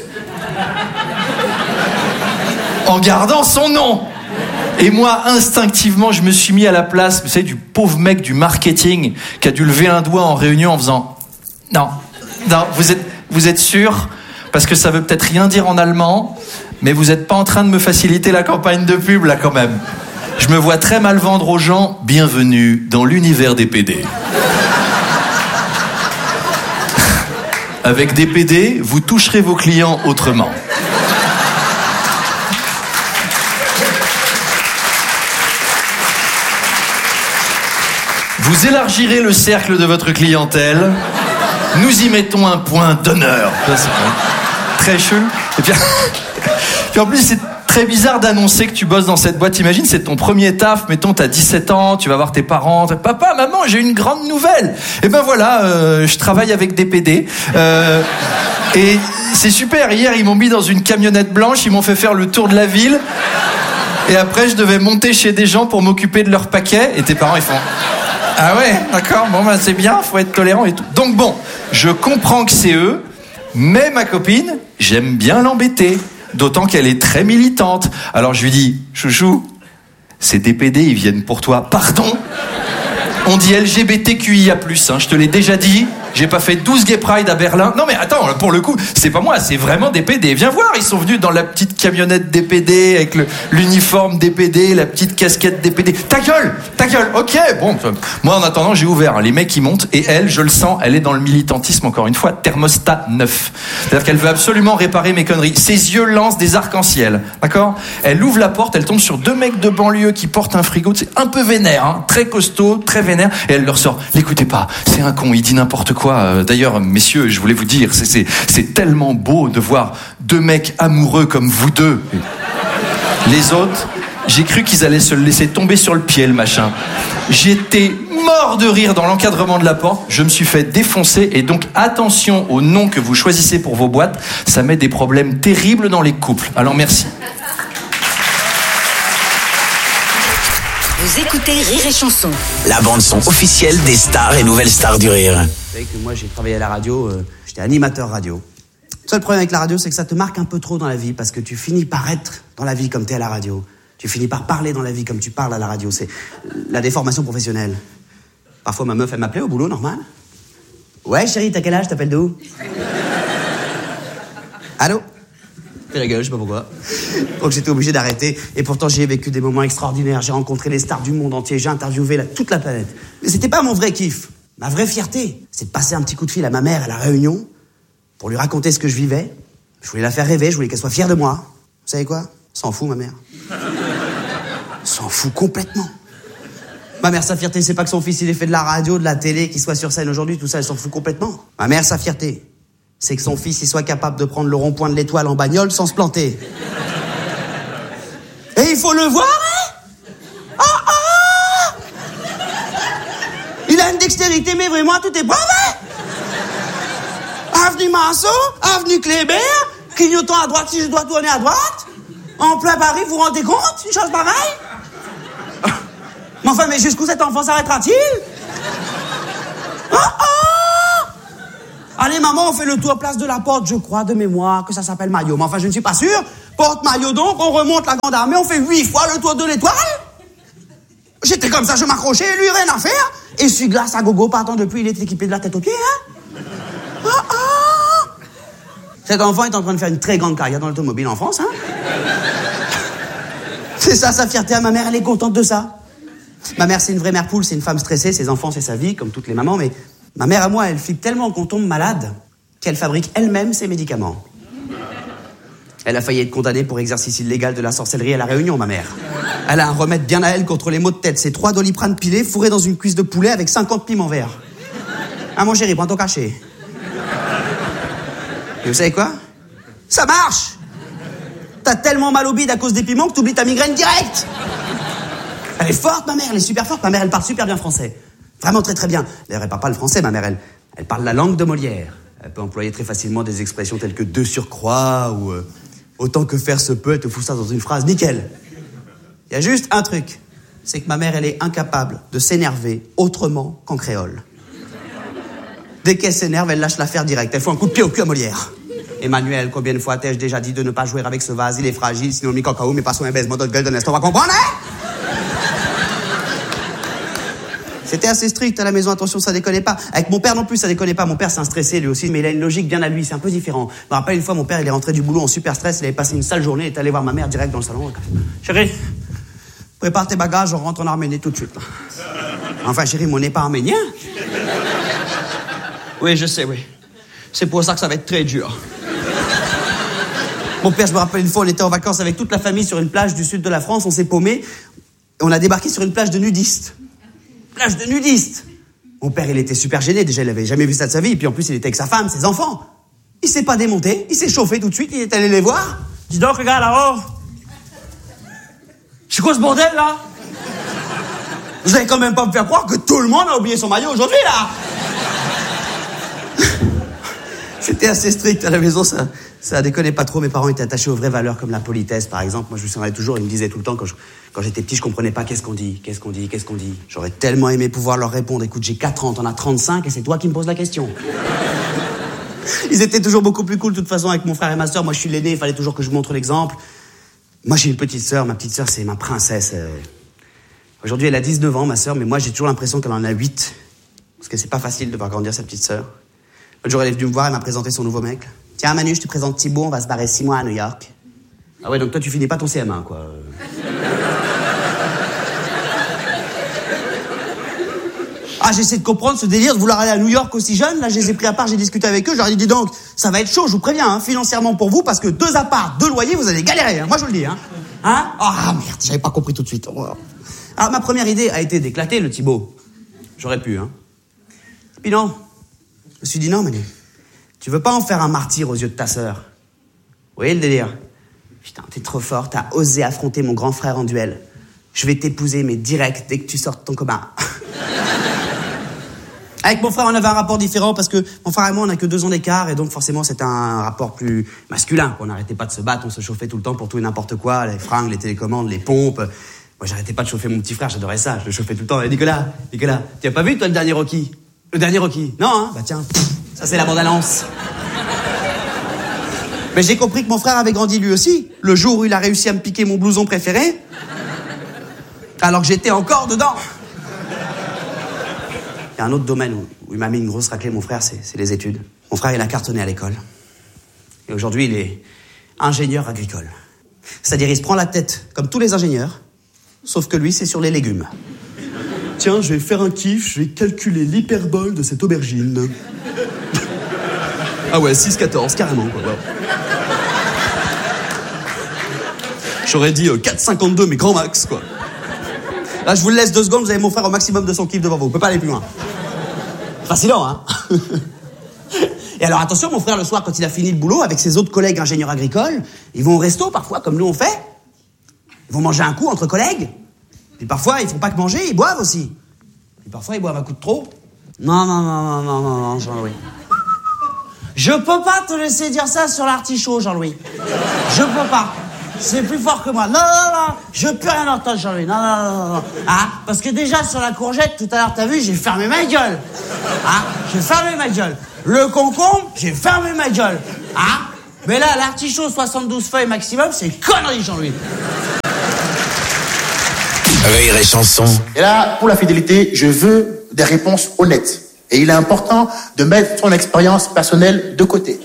en gardant son nom. Et moi, instinctivement, je me suis mis à la place, vous savez, du pauvre mec du marketing qui a dû lever un doigt en réunion en faisant « Non, non, vous êtes, vous êtes sûr ? Parce que ça veut peut-être rien dire en allemand, mais vous n'êtes pas en train de me faciliter la campagne de pub, là, quand même. Je me vois très mal vendre aux gens « Bienvenue dans l'univers des P D ». Avec des P D, vous toucherez vos clients autrement. Vous élargirez le cercle de votre clientèle. Nous y mettons un point d'honneur. C'est très chelou. Et puis, puis en plus, c'est très bizarre d'annoncer que tu bosses dans cette boîte. T'imagines, c'est ton premier taf. Mettons, t'as dix-sept ans, tu vas voir tes parents. Papa, maman, j'ai une grande nouvelle. Et ben voilà, euh, je travaille avec des P D. Euh, et c'est super. Hier, ils m'ont mis dans une camionnette blanche. Ils m'ont fait faire le tour de la ville. Et après, je devais monter chez des gens pour m'occuper de leurs paquets. Et tes parents, ils font... Ah ouais, d'accord, bon ben c'est bien, faut être tolérant et tout. Donc bon, je comprends que c'est eux, mais ma copine, j'aime bien l'embêter, d'autant qu'elle est très militante. Alors je lui dis, chouchou, ces D P D, ils viennent pour toi. Pardon ? On dit L G B T Q I A plus, hein, je te l'ai déjà dit, j'ai pas fait douze Gay Pride à Berlin. Non mais attends, pour le coup, c'est pas moi, c'est vraiment des P D. Viens voir, ils sont venus dans la petite camionnette des P D, avec le, l'uniforme des P D, la petite casquette des P D. Ta gueule, ta gueule, ok, bon. Moi en attendant, j'ai ouvert, hein, les mecs ils montent, et elle, je le sens, elle est dans le militantisme, encore une fois, thermostat neuf. C'est-à-dire qu'elle veut absolument réparer mes conneries. Ses yeux lancent des arcs-en-ciel, d'accord ? Elle ouvre la porte, elle tombe sur deux mecs de banlieue qui portent un frigo, c'est un peu vénère, hein, très costaud, très vénère. Et elle leur sort, l'écoutez pas, c'est un con, il dit n'importe quoi. D'ailleurs, messieurs, je voulais vous dire, c'est, c'est, c'est tellement beau de voir deux mecs amoureux comme vous deux. Les autres, j'ai cru qu'ils allaient se le laisser tomber sur le pied, le machin. J'étais mort de rire dans l'encadrement de la porte, je me suis fait défoncer. Et donc, attention au nom que vous choisissez pour vos boîtes, ça met des problèmes terribles dans les couples. Alors, merci. Vous écoutez Rire et Chanson. La bande-son officielle des stars et nouvelles stars du rire. Vous savez que moi, j'ai travaillé à la radio, euh, j'étais animateur radio. Le seul problème avec la radio, c'est que ça te marque un peu trop dans la vie, parce que tu finis par être dans la vie comme t'es à la radio. Tu finis par parler dans la vie comme tu parles à la radio. C'est la déformation professionnelle. Parfois, ma meuf, elle m'appelait au boulot, normal. Ouais, chérie, t'as quel âge? T'appelles d'où? Allô? Fais la gueule, je sais pas pourquoi. Donc j'étais obligé d'arrêter. Et pourtant, j'ai vécu des moments extraordinaires. J'ai rencontré les stars du monde entier. J'ai interviewé la, toute la planète. Mais c'était pas mon vrai kiff. Ma vraie fierté, c'est de passer un petit coup de fil à ma mère à la Réunion pour lui raconter ce que je vivais. Je voulais la faire rêver. Je voulais qu'elle soit fière de moi. Vous savez quoi? S'en fout, ma mère. S'en fout complètement. Ma mère, sa fierté, c'est pas que son fils, il ait fait de la radio, de la télé, qu'il soit sur scène aujourd'hui, tout ça, elle s'en fout complètement. Ma mère, sa fierté, c'est que son fils, il soit capable de prendre le rond-point de l'Étoile en bagnole sans se planter. Et il faut le voir, hein? Ah, ah! Il a une dextérité, mais vraiment, tout est bon, hein? Ah avenue Marceau, avenue Kléber, clignotant à droite si je dois tourner à droite. En plein Paris, vous vous rendez compte, une chose pareille? Mais enfin, mais jusqu'où cet enfant s'arrêtera-t-il? Oh, oh! Allez, maman, on fait le tour place de la Porte, je crois, de mémoire, que ça s'appelle Maillot. Mais enfin, je ne suis pas sûr. Porte Maillot donc, on remonte la Grande Armée, on fait huit fois le tour de l'Étoile. J'étais comme ça, je m'accrochais, lui, rien à faire. Et suis glace à gogo, partant depuis, il est équipé de la tête aux pieds, hein. Oh, oh! Cet enfant est en train de faire une très grande carrière dans l'automobile en France, hein. C'est ça, sa fierté à ma mère, elle est contente de ça. Ma mère, c'est une vraie mère poule, c'est une femme stressée, ses enfants, c'est sa vie, comme toutes les mamans, mais ma mère à moi, elle flippe tellement qu'on tombe malade qu'elle fabrique elle-même ses médicaments. Elle a failli être condamnée pour exercice illégal de la sorcellerie à La Réunion, ma mère. Elle a un remède bien à elle contre les maux de tête. C'est trois doliprane pilés fourrés dans une cuisse de poulet avec cinquante piments verts. Ah, mon chéri, prends ton cachet. Et vous savez quoi? Ça marche! T'as tellement mal au bide à cause des piments que t'oublies ta migraine directe! Elle est forte, ma mère, elle est super forte. Ma mère, elle parle super bien français. Vraiment très très bien. D'ailleurs, elle parle pas le français, ma mère, elle, elle parle la langue de Molière. Elle peut employer très facilement des expressions telles que deux surcroît ou euh, autant que faire se peut, elle te fout ça dans une phrase, nickel. Il y a juste un truc, c'est que ma mère, elle est incapable de s'énerver autrement qu'en créole. Dès qu'elle s'énerve, elle lâche l'affaire direct. Elle fout un coup de pied au cul à Molière. Emmanuel, combien de fois t'ai-je déjà dit de ne pas jouer avec ce vase? Il est fragile, sinon mi cacao, mais pas son baise, mon gueule de nest. On va comprendre, hein? C'était assez strict à la maison, attention, ça déconnait pas. Avec mon père non plus, ça déconnait pas. Mon père, c'est un stressé lui aussi, mais il a une logique bien à lui, c'est un peu différent. Je me rappelle une fois, mon père, il est rentré du boulot en super stress, il avait passé une sale journée, il est allé voir ma mère direct dans le salon. Chérie, prépare tes bagages, on rentre en Arménie tout de suite. Enfin, chérie, mon n'est pas arménien. Oui, je sais, oui. C'est pour ça que ça va être très dur. Mon père, je me rappelle une fois, on était en vacances avec toute la famille sur une plage du sud de la France, on s'est paumé, on a débarqué sur une plage de nudistes. Plage de nudistes. Mon père, il était super gêné. Déjà, il avait jamais vu ça de sa vie. Et puis, en plus, il était avec sa femme, ses enfants. Il s'est pas démonté. Il s'est chauffé tout de suite. Il est allé les voir. Dis donc, regarde là-haut. C'est quoi ce bordel, là? Vous allez quand même pas me faire croire que tout le monde a oublié son maillot aujourd'hui, là? C'était assez strict à la maison, ça. Ça déconnait pas trop. Mes parents étaient attachés aux vraies valeurs comme la politesse, par exemple. Moi, je me souviens toujours, ils me disaient tout le temps, quand, je, quand j'étais petit, je comprenais pas qu'est-ce qu'on dit, qu'est-ce qu'on dit, qu'est-ce qu'on dit. J'aurais tellement aimé pouvoir leur répondre. Écoute, j'ai quatre ans, t'en as trente-cinq et c'est toi qui me poses la question. Ils étaient toujours beaucoup plus cool, de toute façon, avec mon frère et ma sœur. Moi, je suis l'aîné, il fallait toujours que je montre l'exemple. Moi, j'ai une petite sœur. Ma petite sœur, c'est ma princesse. Aujourd'hui, elle a dix-neuf ans, ma sœur, mais moi, j'ai toujours l'impression qu'elle en a huit. Parce que c'est pas facile de voir grandir sa petite sœur. L'autre jour, elle est venue me voir, elle m'a présenté son nouveau mec. Tiens, Manu, je te présente Thibaut, on va se barrer six mois à New York. Ah ouais, donc toi, tu finis pas ton C M un, quoi. Ah, j'essaie de comprendre ce délire de vouloir aller à New York aussi jeune. Là, je les ai pris à part, j'ai discuté avec eux. Je leur ai dit, dis donc, ça va être chaud, je vous préviens, hein, financièrement pour vous, parce que deux apparts, deux loyers, vous allez galérer, hein, moi je vous le dis. Hein, hein ah, merde, j'avais pas compris tout de suite. Alors, ma première idée a été d'éclater le Thibaut. J'aurais pu, hein. Puis non, je me suis dit, non, Manu, tu veux pas en faire un martyr aux yeux de ta sœur? Vous voyez le délire? Putain, t'es trop fort, t'as osé affronter mon grand frère en duel. Je vais t'épouser, mais direct, dès que tu sortes de ton coma. Avec mon frère, on avait un rapport différent parce que mon frère et moi, on n'a que deux ans d'écart et donc forcément, c'était un rapport plus masculin. On n'arrêtait pas de se battre, on se chauffait tout le temps pour tout et n'importe quoi, les fringues, les télécommandes, les pompes. Moi, j'arrêtais pas de chauffer mon petit frère, j'adorais ça, je le chauffais tout le temps. Et Nicolas, Nicolas, tu as pas vu, toi, le dernier Rocky? Le dernier Rocky? Non, hein? Bah tiens, ça c'est la bande-annonce. Mais j'ai compris que mon frère avait grandi lui aussi, le jour où il a réussi à me piquer mon blouson préféré, alors que j'étais encore dedans. Il y a un autre domaine où, où il m'a mis une grosse raclée, mon frère, c'est, c'est les études. Mon frère, il a cartonné à l'école. Et aujourd'hui, il est ingénieur agricole. C'est-à-dire, il se prend la tête, comme tous les ingénieurs, sauf que lui, c'est sur les légumes. Tiens, je vais faire un kiff, je vais calculer l'hyperbole de cette aubergine. Ah ouais, six quatorze, carrément, quoi. Ouais. J'aurais dit euh, quatre cinquante-deux, mais grand max, quoi. Là, je vous le laisse deux secondes, vous avez mon frère au maximum de son kiff devant vous. Vous pouvez pas aller plus loin. Fascinant, hein? Et alors, attention, mon frère, le soir, quand il a fini le boulot, avec ses autres collègues ingénieurs agricoles, ils vont au resto, parfois, comme nous on fait. Ils vont manger un coup entre collègues. Puis parfois, ils font pas que manger, ils boivent aussi. Puis parfois, ils boivent un coup de trop. Non, non, non, non, non, non, non, Jean-Louis. Je peux pas te laisser dire ça sur l'artichaut, Jean-Louis. Je peux pas. C'est plus fort que moi. Non, non, non, je peux rien entendre, Jean-Louis. Non, non, non, non. Hein? Parce que déjà, sur la courgette, tout à l'heure, t'as vu, j'ai fermé ma gueule. Hein? J'ai fermé ma gueule. Le concombre, j'ai fermé ma gueule. Hein? Mais là, l'artichaut, soixante-douze feuilles maximum, c'est connerie, Jean-Louis. Rire et chanson. Et là, pour la fidélité, je veux des réponses honnêtes. Et il est important de mettre son expérience personnelle de côté.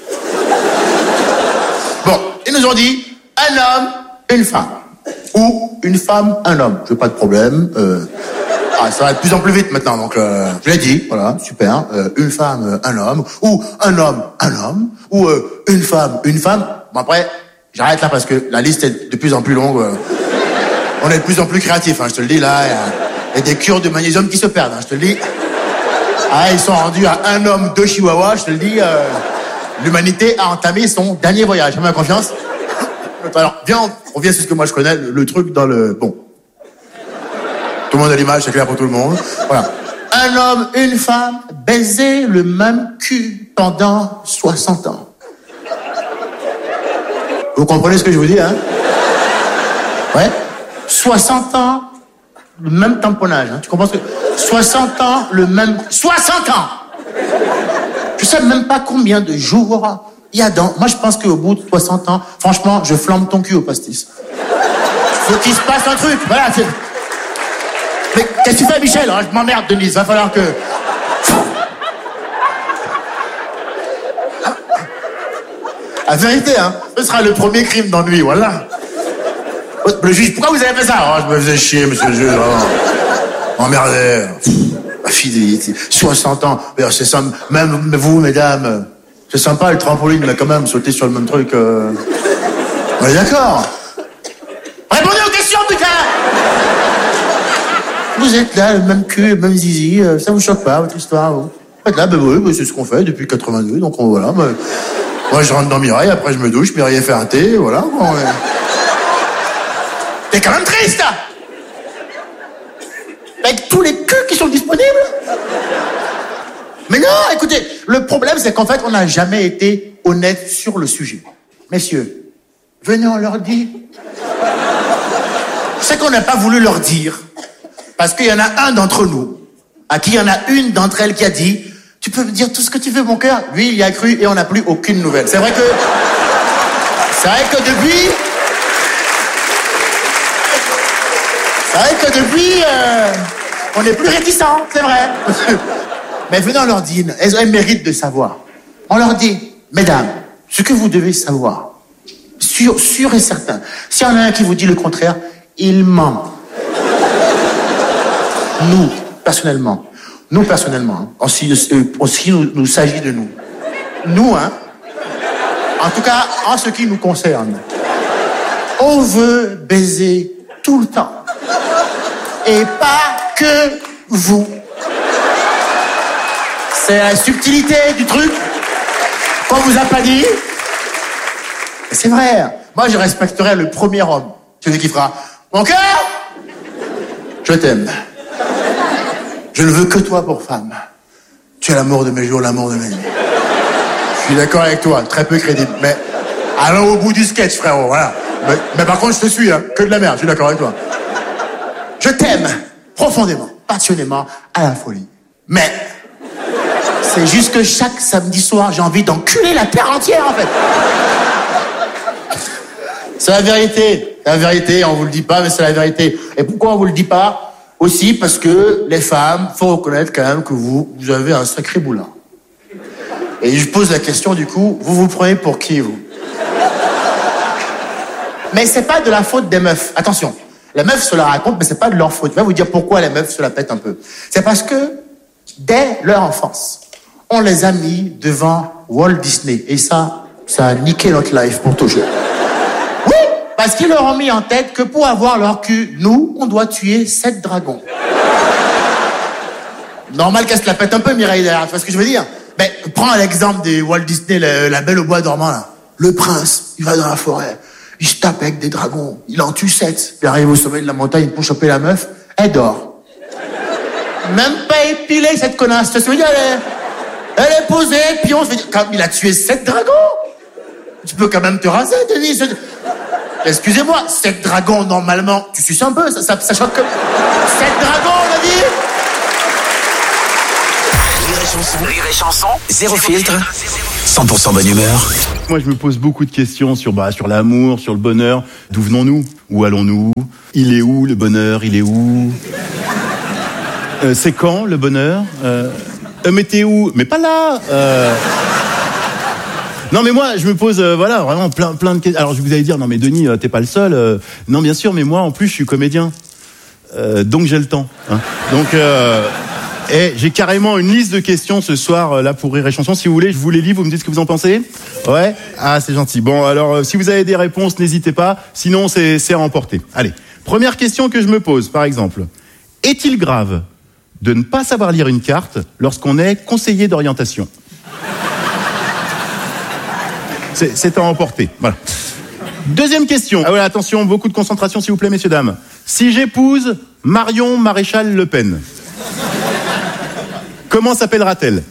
Bon, ils nous ont dit un homme, une femme. Ou une femme, un homme. Je veux pas de problème. Euh... Ah, ça va de plus en plus vite maintenant, donc euh, je l'ai dit, voilà, super. Euh, une femme, euh, un homme. Ou un homme, un homme. Ou euh, une femme, une femme. Bon, après, j'arrête là parce que la liste est de plus en plus longue. Euh... On est de plus en plus créatifs, hein, je te le dis, là. Il y a des cures de magnésium qui se perdent, hein, je te le dis. Ah, ils sont rendus à un homme, deux chihuahuas, je te le dis. Euh, l'humanité a entamé son dernier voyage. Fais-moi confiance. Alors, viens, on revient sur ce que moi je connais, le, le truc dans le... Bon. Tout le monde a l'image, c'est clair pour tout le monde. Voilà. Un homme, une femme, baiser le même cul pendant soixante ans. Vous comprenez ce que je vous dis, hein? Ouais. soixante ans, le même tamponnage, hein. Tu comprends ce que... soixante ans, le même... soixante ans! Je sais même pas combien de jours il y a dans... Moi, je pense qu'au bout de soixante ans, franchement, je flambe ton cul au pastis. Faut qu'il se passe un truc, voilà. C'est... Mais qu'est-ce que tu fais, Michel? hein Je m'emmerde, Denise, va falloir que... La vérité, hein, ce sera le premier crime d'ennui, voilà. Le juge, pourquoi vous avez fait ça? Oh, je me faisais chier, monsieur le juge. Oh, emmerdé. Ma fidélité. soixante ans. C'est ça, même vous, mesdames, c'est sympa le trampoline, mais quand même, sauter sur le même truc. Euh... On est d'accord. Répondez aux questions, putain! Vous êtes là, le même cul, le même zizi, ça vous choque pas, votre histoire, vous? Vous êtes là, ben oui, c'est ce qu'on fait depuis quatre-vingt-deux, donc on, voilà. Ben, moi, je rentre dans Mireille, après je me douche, Mireille fait un thé, voilà. Bon, ouais. T'es quand même triste! Avec tous les culs qui sont disponibles? Mais non, écoutez, le problème, c'est qu'en fait, on n'a jamais été honnête sur le sujet. Messieurs, venez, on leur dit. C'est qu'on n'a pas voulu leur dire, parce qu'il y en a un d'entre nous, à qui il y en a une d'entre elles qui a dit, tu peux me dire tout ce que tu veux, mon cœur. Lui, il y a cru et on n'a plus aucune nouvelle. C'est vrai que... C'est vrai que depuis... C'est vrai que depuis, euh, on est plus réticents, c'est vrai. Mais venez, on leur dit, elles, elles méritent de savoir. On leur dit, mesdames, ce que vous devez savoir, sûr, sûr et certain, s'il y en a un qui vous dit le contraire, il ment. Nous, personnellement, nous, personnellement, en ce qui nous, nous s'agit de nous, nous, hein, en tout cas, en ce qui nous concerne, on veut baiser tout le temps. Et pas que vous. C'est la subtilité du truc qu'on vous a pas dit. Et c'est vrai. Moi, je respecterai le premier homme. Celui qui fera « Mon cœur, je t'aime. Je ne veux que toi pour femme. Tu es l'amour de mes jours, l'amour de mes nuits. Je suis d'accord avec toi, très peu crédible. Mais allons au bout du sketch, frérot, voilà. Mais, mais par contre, je te suis, hein. Que de la merde, je suis d'accord avec toi. Je t'aime profondément, passionnément, à la folie. Mais c'est juste que chaque samedi soir, j'ai envie d'enculer la terre entière, en fait. C'est la vérité. C'est la vérité, on vous le dit pas, mais c'est la vérité. Et pourquoi on vous le dit pas? Aussi parce que les femmes, faut reconnaître quand même que vous, vous avez un sacré boulin. Et je pose la question, du coup, vous vous prenez pour qui, vous? Mais c'est pas de la faute des meufs. Attention. Les meufs se la racontent, mais c'est pas de leur faute. Je vais vous dire pourquoi les meufs se la pètent un peu. C'est parce que, dès leur enfance, on les a mis devant Walt Disney. Et ça, ça a niqué notre life pour toujours. Oui, parce qu'ils leur ont mis en tête que pour avoir leur cul, nous, on doit tuer sept dragons. Normal qu'elle se la pète un peu, Mireille, derrière. Tu vois ce que je veux dire? Mais prends l'exemple de Walt Disney, le, la Belle au bois dormant, là. Le prince, il va dans la forêt. Il se tape avec des dragons, il en tue sept. Puis arrive au sommet de la montagne pour choper la meuf, elle dort. Même pas épilée, cette connasse. Tu sais ce que je veux dire, elle... Elle est posée, puis on se dit, quand il a tué sept dragons. Tu peux quand même te raser, Denis. Excusez-moi, sept dragons, normalement, tu suces un peu, ça, ça, ça choque comme... Sept dragons, on a dit. Rire et chanson, rire et chanson, zéro filtre, cent pour cent bonne humeur. Moi, je me pose beaucoup de questions sur, bah, sur l'amour, sur le bonheur. D'où venons-nous? Où allons-nous? Il est où, le bonheur? Il est où? euh, C'est quand, le bonheur? euh, euh, Mais t'es où? Mais pas là euh... Non, mais moi, je me pose, euh, voilà, vraiment plein, plein de questions. Alors, je vous allez dire, non, mais Denis, euh, t'es pas le seul. Euh... Non, bien sûr, mais moi, en plus, je suis comédien. Euh, donc, j'ai le temps. Hein. Donc, euh... et j'ai carrément une liste de questions ce soir, euh, là, pour Rire et Chanson. Si vous voulez, je vous les lis, vous me dites ce que vous en pensez? Ouais? Ah, c'est gentil. Bon, alors, euh, si vous avez des réponses, n'hésitez pas. Sinon, c'est, c'est à emporter. Allez. Première question que je me pose, par exemple. Est-il grave de ne pas savoir lire une carte lorsqu'on est conseiller d'orientation? C'est, c'est à emporter. Voilà. Deuxième question. Ah voilà, attention, beaucoup de concentration, s'il vous plaît, messieurs, dames. Si j'épouse Marion Maréchal Le Pen, comment s'appellera-t-elle?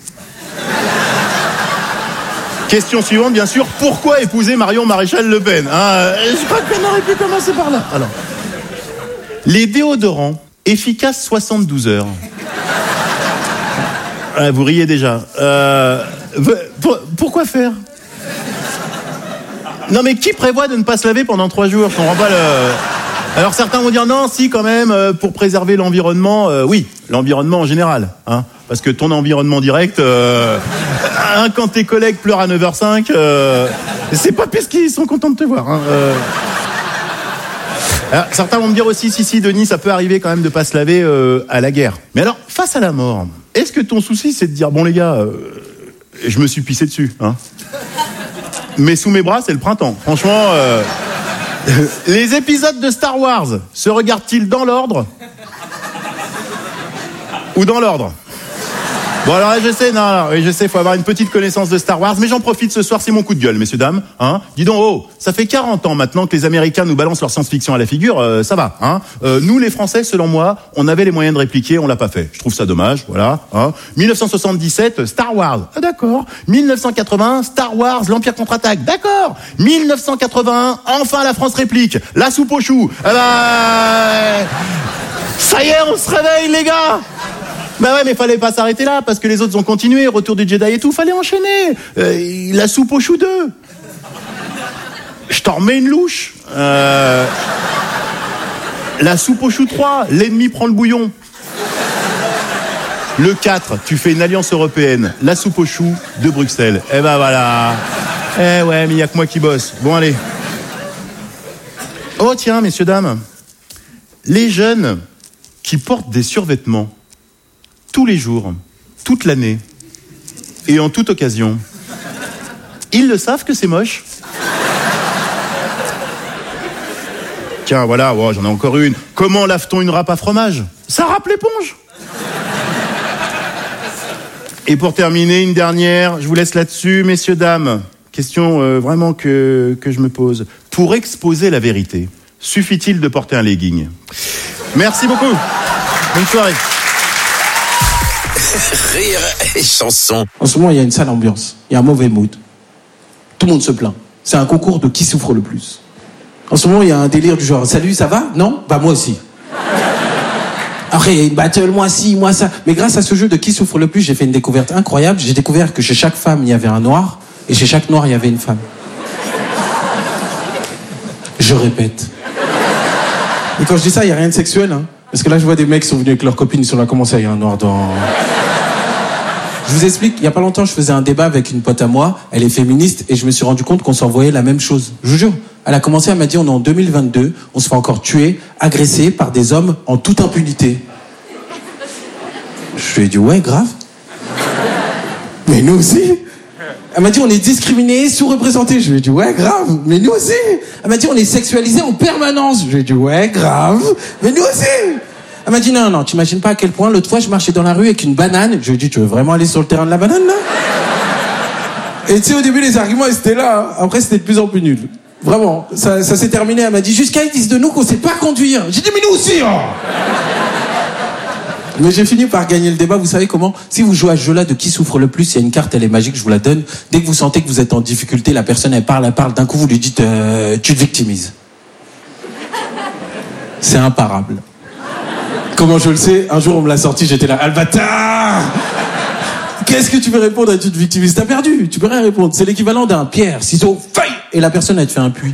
Question suivante, bien sûr. Pourquoi épouser Marion Maréchal Le Pen, hein? Je crois qu'on aurait pu commencer par là. Alors, les déodorants efficaces soixante-douze heures. Ah, vous riez déjà. Euh, pour, pourquoi faire? Non, mais qui prévoit de ne pas se laver pendant trois jours? Je comprends pas le... Alors certains vont dire non, si quand même, euh, pour préserver l'environnement, euh, oui, l'environnement en général, hein, parce que ton environnement direct, euh, hein, quand tes collègues pleurent à neuf heures cinq, euh, c'est pas parce qu'ils sont contents de te voir. Hein, euh. Alors, certains vont me dire aussi, si, si, Denis, ça peut arriver quand même de pas se laver euh, à la guerre. Mais alors, face à la mort, est-ce que ton souci, c'est de dire, bon les gars, euh, je me suis pissé dessus, hein? Mais sous mes bras, c'est le printemps. Franchement, euh, les épisodes de Star Wars se regardent-ils dans l'ordre ou dans l'ordre? Bon alors là, je sais, non, non, je sais, faut avoir une petite connaissance de Star Wars, mais j'en profite ce soir, c'est mon coup de gueule, messieurs, dames, hein. Dis donc, oh, ça fait quarante ans maintenant que les Américains nous balancent leur science-fiction à la figure, euh, ça va, hein. Euh, nous, les Français, selon moi, on avait les moyens de répliquer, on l'a pas fait. Je trouve ça dommage, voilà, hein. dix-neuf cent soixante-dix-sept, Star Wars, ah, d'accord. dix-neuf cent quatre-vingts, Star Wars, l'Empire contre-attaque, d'accord. dix-neuf cent quatre-vingt-un, enfin la France réplique, la soupe aux choux, ah bah, ça y est, on se réveille, les gars. Bah ouais, mais fallait pas s'arrêter là, parce que les autres ont continué, retour du Jedi et tout, fallait enchaîner. Euh, la soupe aux choux deux. Je t'en remets une louche. Euh, la soupe aux choux trois, l'ennemi prend le bouillon. Le quatre, tu fais une alliance européenne, la soupe aux choux de Bruxelles. Eh ben voilà. Eh ouais, mais il y a que moi qui bosse. Bon, allez. Oh tiens, messieurs, dames. Les jeunes qui portent des survêtements tous les jours, toute l'année, et en toute occasion, ils le savent que c'est moche. Tiens, voilà, oh, j'en ai encore une. Comment lave-t-on une râpe à fromage? Ça râpe l'éponge. Et pour terminer, une dernière, je vous laisse là-dessus, messieurs, dames. Question euh, vraiment que, que je me pose. Pour exposer la vérité, suffit-il de porter un legging? Merci beaucoup. Bonne soirée. Rire et chanson. En ce moment, il y a une sale ambiance. Il y a un mauvais mood. Tout le monde se plaint. C'est un concours de qui souffre le plus. En ce moment, il y a un délire du genre, salut, ça va? Non? Bah, moi aussi. Après, il y a une battle, moi ci, moi ça. Mais grâce à ce jeu de qui souffre le plus, j'ai fait une découverte incroyable. J'ai découvert que chez chaque femme, il y avait un noir. Et chez chaque noir, il y avait une femme. Je répète. Et quand je dis ça, il n'y a rien de sexuel, hein. Parce que là, je vois des mecs qui sont venus avec leurs copines, ils sont là, comment ça, il y a un noir dans... Je vous explique, il y a pas longtemps, je faisais un débat avec une pote à moi, elle est féministe, et je me suis rendu compte qu'on s'envoyait la même chose. Je vous jure. Elle a commencé, elle m'a dit, on est en deux mille vingt-deux, on se fait encore tuer, agresser par des hommes en toute impunité. Je lui ai dit, ouais, grave. Mais nous aussi. Elle m'a dit, on est discriminés, sous-représentés. Je lui ai dit, ouais, grave. Mais nous aussi. Elle m'a dit, on est sexualisés en permanence. Je lui ai dit, ouais, grave. Mais nous aussi. Elle m'a dit, non, non, t'imagines pas à quel point, l'autre fois, je marchais dans la rue avec une banane. Je lui ai dit, tu veux vraiment aller sur le terrain de la banane, là? Et tu sais, au début, les arguments, ils étaient là. Hein. Après, c'était de plus en plus nul. Vraiment. Ça, ça s'est terminé. Elle m'a dit, jusqu'à ils disent de nous qu'on sait pas conduire. J'ai dit, mais nous aussi, hein. Mais j'ai fini par gagner le débat, vous savez comment? Si vous jouez à ce jeu-là de qui souffre le plus, il y a une carte, elle est magique, je vous la donne. Dès que vous sentez que vous êtes en difficulté, la personne, elle parle, elle parle, d'un coup vous lui dites euh, tu te victimises. C'est imparable. Comment je le sais? Un jour on me l'a sorti, j'étais là, Albatar! Qu'est-ce que tu veux répondre à tu te victimises? T'as perdu, tu peux rien répondre. C'est l'équivalent d'un pierre, ciseaux, feuille, et la personne elle te fait un puits.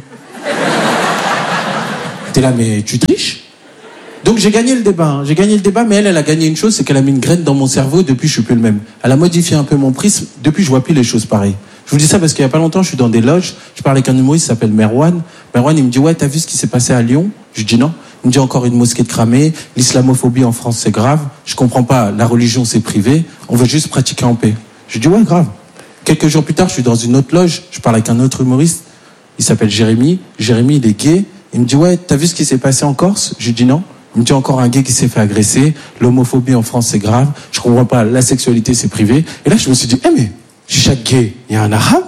T'es là, mais tu triches? Donc j'ai gagné le débat, hein. j'ai gagné le débat, mais elle, elle a gagné une chose, c'est qu'elle a mis une graine dans mon cerveau, et depuis je suis plus le même. Elle a modifié un peu mon prisme, depuis je vois plus les choses pareilles. Je vous dis ça parce qu'il y a pas longtemps, je suis dans des loges, je parle avec un humoriste qui s'appelle Merwan. Merwan, il me dit, ouais, t'as vu ce qui s'est passé à Lyon? Je dis non. Il me dit encore une mosquée de cramée, l'islamophobie en France c'est grave, je comprends pas, la religion c'est privé, on veut juste pratiquer en paix. Je dis ouais, grave. Quelques jours plus tard, je suis dans une autre loge, je parle avec un autre humoriste, il s'appelle Jérémy, Jérémy il est gay, il me dit ouais, t'as vu ce qui s'est passé en Corse? Je dis non. Il me dit encore un gay qui s'est fait agresser, l'homophobie en France c'est grave, je comprends pas, la sexualité c'est privé. Et là je me suis dit, eh mais, chez chaque gay, il y a un arabe?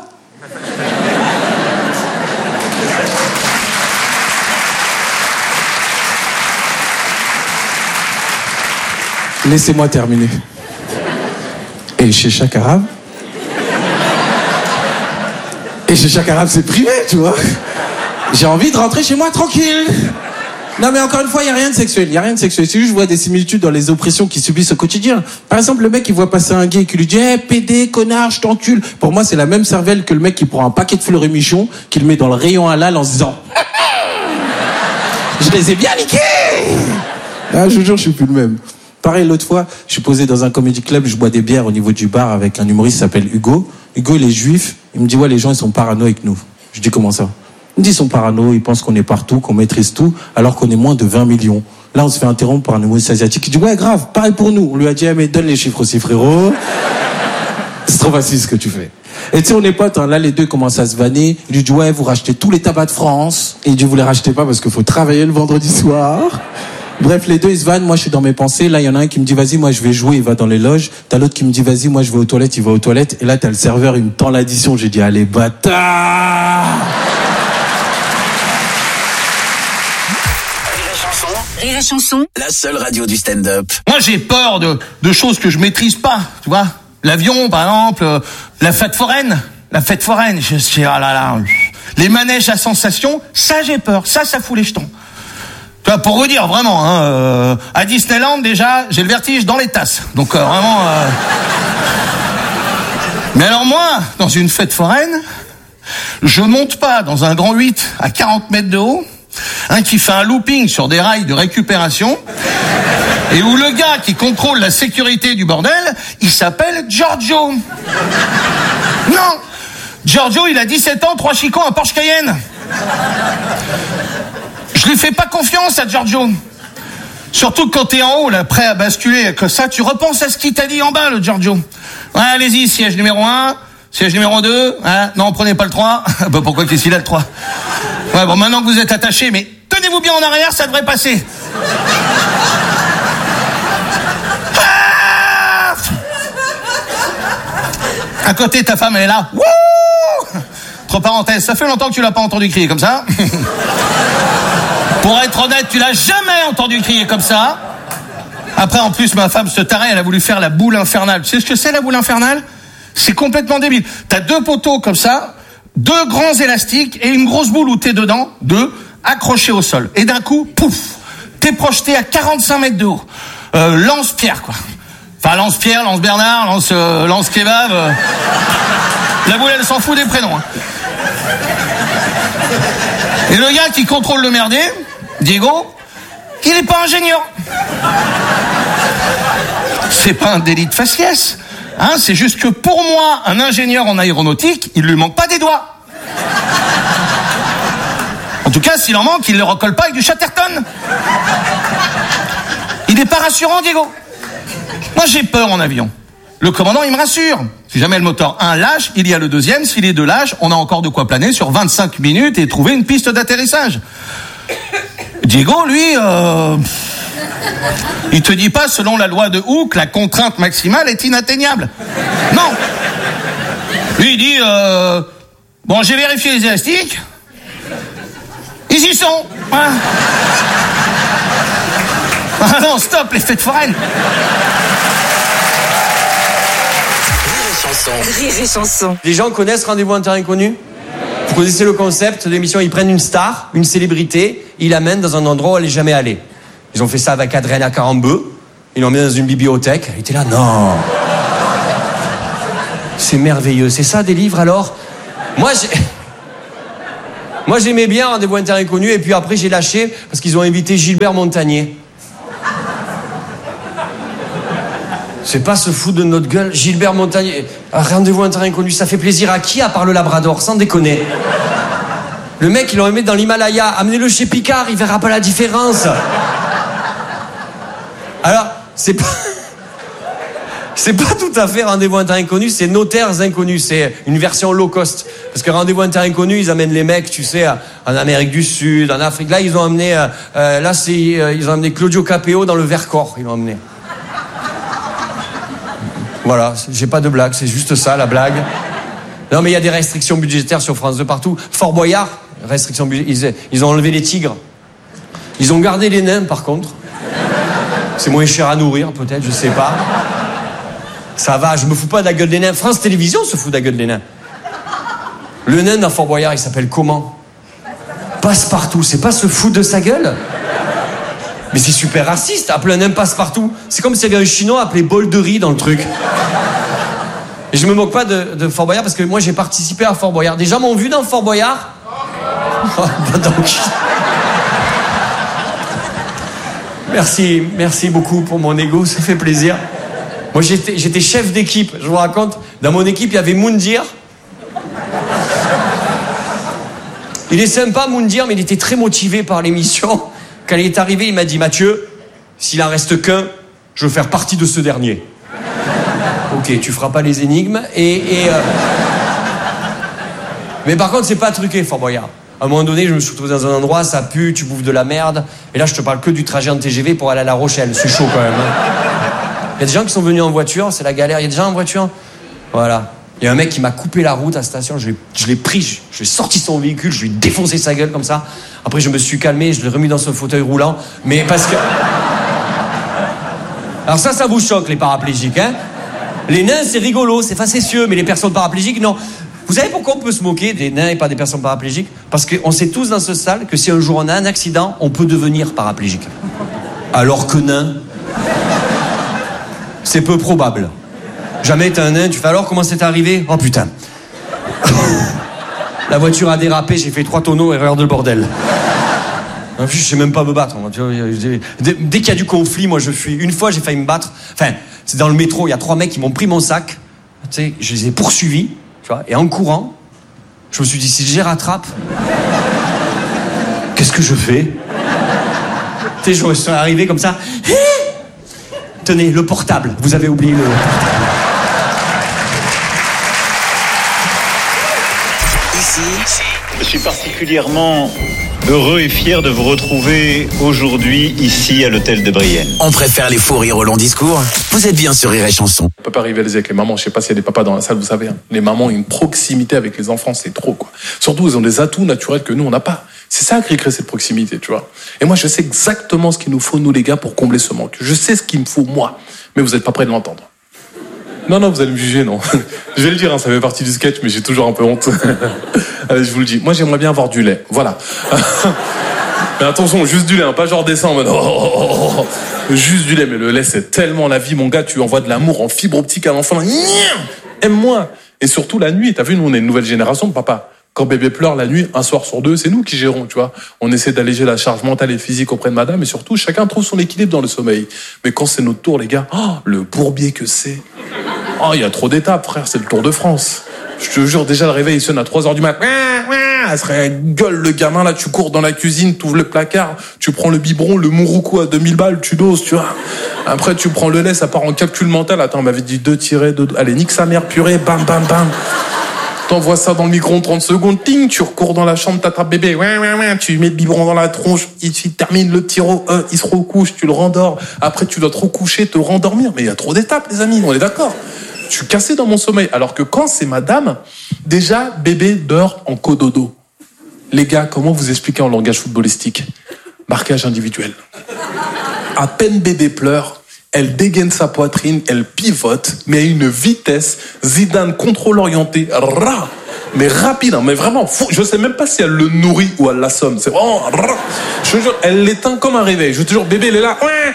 Laissez-moi terminer. Et chez chaque arabe, et chez chaque arabe c'est privé, tu vois. J'ai envie de rentrer chez moi tranquille. Non mais encore une fois, il n'y a rien de sexuel, il n'y a rien de sexuel. C'est juste je vois des similitudes dans les oppressions qu'ils subissent au quotidien. Par exemple, le mec qui voit passer un gay et qui lui dit hey, « pédé, connard, je t'encule ». Pour moi, c'est la même cervelle que le mec qui prend un paquet de fleuris michon, qui le met dans le rayon halal en se disant « je les ai bien niqués ». Ah, je vous jure, je suis plus le même. Pareil, l'autre fois, je suis posé dans un comedy club, je bois des bières au niveau du bar avec un humoriste qui s'appelle Hugo. Hugo, il est juif. Il me dit, ouais, les gens, ils sont parano avec nous. Je dis, comment ça? Il me dit, ils sont parano, ils pensent qu'on est partout, qu'on maîtrise tout, alors qu'on est moins de vingt millions. Là, on se fait interrompre par un humoriste asiatique. Il dit, ouais, grave, pareil pour nous. On lui a dit, eh, mais donne les chiffres aussi, frérot. C'est trop facile ce que tu fais. Et tu sais, on est potes, hein. Là, les deux commencent à se vanner. Il lui dit, ouais, vous rachetez tous les tabacs de France. Et il dit, vous les rachetez pas parce qu'il faut travailler le vendredi soir. Bref, les deux, ils se vannent. Moi, je suis dans mes pensées. Là, il y en a un qui me dit, vas-y, moi, je vais jouer. Il va dans les loges. T'as l'autre qui me dit, vas-y, moi, je vais aux toilettes. Il va aux toilettes. Et là, t'as le serveur, il me tend l'addition. J'ai dit, allez, bâtard! Rire et chanson, la seule radio du stand-up. Moi, j'ai peur de, de choses que je maîtrise pas, tu vois. L'avion, par exemple, euh, la fête foraine. La fête foraine, je sais, ah là là. Les manèges à sensation, ça, j'ai peur. Ça, ça fout les jetons. Tu vois, pour vous dire, vraiment, hein, euh, à Disneyland, déjà, j'ai le vertige dans les tasses. Donc, euh, vraiment... Euh... Mais alors moi, dans une fête foraine, je monte pas dans un grand huit à quarante mètres de haut, hein, qui fait un looping sur des rails de récupération, et où le gars qui contrôle la sécurité du bordel, il s'appelle Giorgio. Non, Giorgio, il a dix-sept ans, trois chicots, un Porsche Cayenne. Je lui fais pas confiance à Giorgio. Surtout quand t'es en haut, là, prêt à basculer, que ça, tu repenses à ce qu'il t'a dit en bas, le Giorgio. Ouais, allez-y, siège numéro un, siège numéro deux, hein, non, prenez pas le trois. Bah, pourquoi qu'est-ce qu'il a le trois? Ouais, bon, maintenant que vous êtes attachés, mais tenez-vous bien en arrière, ça devrait passer. Ah, à côté, ta femme, elle est là. Wouh! Entre parenthèses, ça fait longtemps que tu l'as pas entendu crier comme ça. Pour être honnête, tu l'as jamais entendu crier comme ça. Après, en plus, ma femme se tarait, elle a voulu faire la boule infernale. Tu sais ce que c'est, la boule infernale? C'est complètement débile. T'as deux poteaux comme ça, deux grands élastiques et une grosse boule où t'es dedans, deux, accrochés au sol. Et d'un coup, pouf, t'es projeté à quarante-cinq mètres de haut. Euh, lance-pierre, quoi. Enfin, lance-pierre, lance-Bernard, lance, euh, lance-kebab. Euh... La boule, elle s'en fout des prénoms. Hein. Et le gars qui contrôle le merdier, Diego, il n'est pas ingénieur. C'est pas un délit de faciès. Hein, c'est juste que pour moi, un ingénieur en aéronautique, il lui manque pas des doigts. En tout cas, s'il en manque, il ne le recolle pas avec du Chatterton. Il n'est pas rassurant, Diego. Moi, j'ai peur en avion. Le commandant, il me rassure. Si jamais le moteur un lâche, il y a le deuxième. Si les deux lâchent, on a encore de quoi planer sur vingt-cinq minutes et trouver une piste d'atterrissage. Diego, lui, euh... il te dit pas, selon la loi de Hooke, la contrainte maximale est inatteignable. Non. Lui, il dit, euh... bon, j'ai vérifié les élastiques. Ils y sont. Hein. Ah non, stop, les fêtes foraines. Rire et chanson. Les gens connaissent Rendez-vous en terrain inconnu? Vous connaissez le concept de l'émission? Ils prennent une star, une célébrité, ils l'amènent dans un endroit où elle n'est jamais allée. Ils ont fait ça avec Adriana Carambeu. Ils l'ont mis dans une bibliothèque. Elle était là, non. C'est merveilleux. C'est ça des livres alors? Moi, j'ai... Moi, j'aimais bien Rendez-vous en terrain inconnu, et puis après, j'ai lâché parce qu'ils ont invité Gilbert Montagnier. C'est pas se foutre de notre gueule. Gilbert Montagnier, Rendez-vous en terrain inconnu, ça fait plaisir à qui à part le Labrador, sans déconner? Le mec, ils l'ont mis dans l'Himalaya. Amenez-le chez Picard, il verra pas la différence. Alors, c'est pas... C'est pas tout à fait Rendez-vous en terrain inconnu, c'est Notaires inconnus. C'est une version low cost. Parce que Rendez-vous en terrain inconnu, ils amènent les mecs, tu sais, en Amérique du Sud, en Afrique. Là, ils ont amené... Euh, là, c'est... Euh, ils ont amené Claudio Capéo dans le Vercors. Ils l'ont amené. Voilà, j'ai pas de blague, c'est juste ça, la blague. Non, mais il y a des restrictions budgétaires sur France deux partout. Fort Boyard, restrictions budgétaires. Ils, ils ont enlevé les tigres. Ils ont gardé les nains, par contre. C'est moins cher à nourrir, peut-être, je sais pas. Ça va, je me fous pas de la gueule des nains. France Télévisions se fout de la gueule des nains. Le nain dans Fort Boyard, il s'appelle comment? Passe-partout, c'est pas se foutre de sa gueule? Mais c'est super raciste, appeler un nain passe-partout. C'est comme s'il y avait un chinois appelé bol de riz dans le truc. Et je me moque pas de, de Fort Boyard parce que moi j'ai participé à Fort Boyard. Des gens m'ont vu dans Fort Boyard? Oh, bah donc... Merci, merci beaucoup pour mon ego, ça fait plaisir. Moi j'étais, j'étais chef d'équipe, je vous raconte. Dans mon équipe, il y avait Moundir. Il est sympa, Moundir, mais il était très motivé par l'émission. Quand il est arrivé, il m'a dit, Mathieu, s'il en reste qu'un, je veux faire partie de ce dernier. Ok, tu feras pas les énigmes. Et, et euh... Mais par contre, c'est pas truqué, Fort Boyard. À un moment donné, je me suis retrouvé dans un endroit, ça pue, tu bouffes de la merde. Et là, je te parle que du trajet en T G V pour aller à La Rochelle. C'est chaud quand même. Hein. Il y a des gens qui sont venus en voiture, c'est la galère. Il y a des gens en voiture. Voilà. Il y a un mec qui m'a coupé la route à la station, je l'ai, je l'ai pris, je, je l'ai sorti de son véhicule, je lui ai défoncé sa gueule comme ça. Après, je me suis calmé, je l'ai remis dans son fauteuil roulant. Mais parce que... Alors ça, ça vous choque, les paraplégiques, hein? Les nains, c'est rigolo, c'est facétieux, mais les personnes paraplégiques, non. Vous savez pourquoi on peut se moquer des nains et pas des personnes paraplégiques? Parce qu'on sait tous dans ce salle que si un jour on a un accident, on peut devenir paraplégique. Alors que nain, c'est peu probable. Jamais t'es un nain, tu fais alors comment c'est arrivé? Oh putain. La voiture a dérapé, j'ai fait trois tonneaux, erreur de bordel. En plus, je sais même pas me battre. Dès qu'il y a du conflit, moi je fuis. Une fois, j'ai failli me battre. Enfin, c'est dans le métro, il y a trois mecs qui m'ont pris mon sac. Tu sais, je les ai poursuivis, tu vois, et en courant, je me suis dit, si je les rattrape, qu'est-ce que je fais? Tu sais, je suis arrivé comme ça. Tenez, le portable. Vous avez oublié le portable. Je suis particulièrement heureux et fier de vous retrouver aujourd'hui ici à l'hôtel de Brienne. On préfère les faux rires au long discours. Vous êtes bien sur Rire et Chanson. On peut pas rivaliser avec les mamans. Je sais pas s'il y a des papas dans la salle, vous savez. Hein. Les mamans ont une proximité avec les enfants, c'est trop, quoi. Surtout, ils ont des atouts naturels que nous, on n'a pas. C'est ça qui crée cette proximité, tu vois. Et moi, je sais exactement ce qu'il nous faut, nous, les gars, pour combler ce manque. Je sais ce qu'il me faut, moi. Mais vous êtes pas prêts de l'entendre. Non, non, vous allez me juger, non. Je vais le dire, hein, ça fait partie du sketch, mais j'ai toujours un peu honte. Allez, je vous le dis. Moi, j'aimerais bien avoir du lait. Voilà. Mais attention, juste du lait, hein, pas genre descend en mode... Oh, oh, oh, oh. Juste du lait, mais le lait, c'est tellement la vie, mon gars. Tu envoies de l'amour en fibre optique à l'enfant. Aime-moi. Et surtout la nuit. T'as vu, nous, on est une nouvelle génération de papa. Quand bébé pleure la nuit, un soir sur deux, c'est nous qui gérons, tu vois. On essaie d'alléger la charge mentale et physique auprès de madame, et surtout, chacun trouve son équilibre dans le sommeil. Mais quand c'est notre tour, les gars, oh, le bourbier que c'est. Oh, il y a trop d'étapes, frère, c'est le Tour de France. Je te jure, déjà, le réveil, il sonne à trois heures du matin. Elle serait gueule, le gamin, là, tu cours dans la cuisine, tu ouvres le placard, tu prends le biberon, le mouroukou à deux mille balles, tu doses, tu vois. Après, tu prends le lait, ça part en calcul mental. Attends, on m'avait dit deux tirés, deux... Allez, nique sa mère, purée, bam, bam, bam. T'envoies ça dans le micro en trente secondes, ting, tu recours dans la chambre, t'attrapes bébé, ouais, ouais, ouais, tu mets le biberon dans la tronche, il, il termine le tiro, euh, il se recouche, tu le rendors. Après, tu dois te recoucher, te rendormir. Mais il y a trop d'étapes, les amis, on est d'accord. Je suis cassé dans mon sommeil. Alors que quand c'est madame, déjà, bébé dort en cododo. Les gars, comment vous expliquez en langage footballistique? Marquage individuel. À peine bébé pleure, elle dégaine sa poitrine, elle pivote, mais à une vitesse. Zidane contrôle orienté, ra, mais rapide, hein, mais vraiment fou. Je sais même pas si elle le nourrit ou elle l'assomme. C'est vraiment ra. Je te jure, elle l'éteint comme un réveil. Je te jure, bébé, il est là.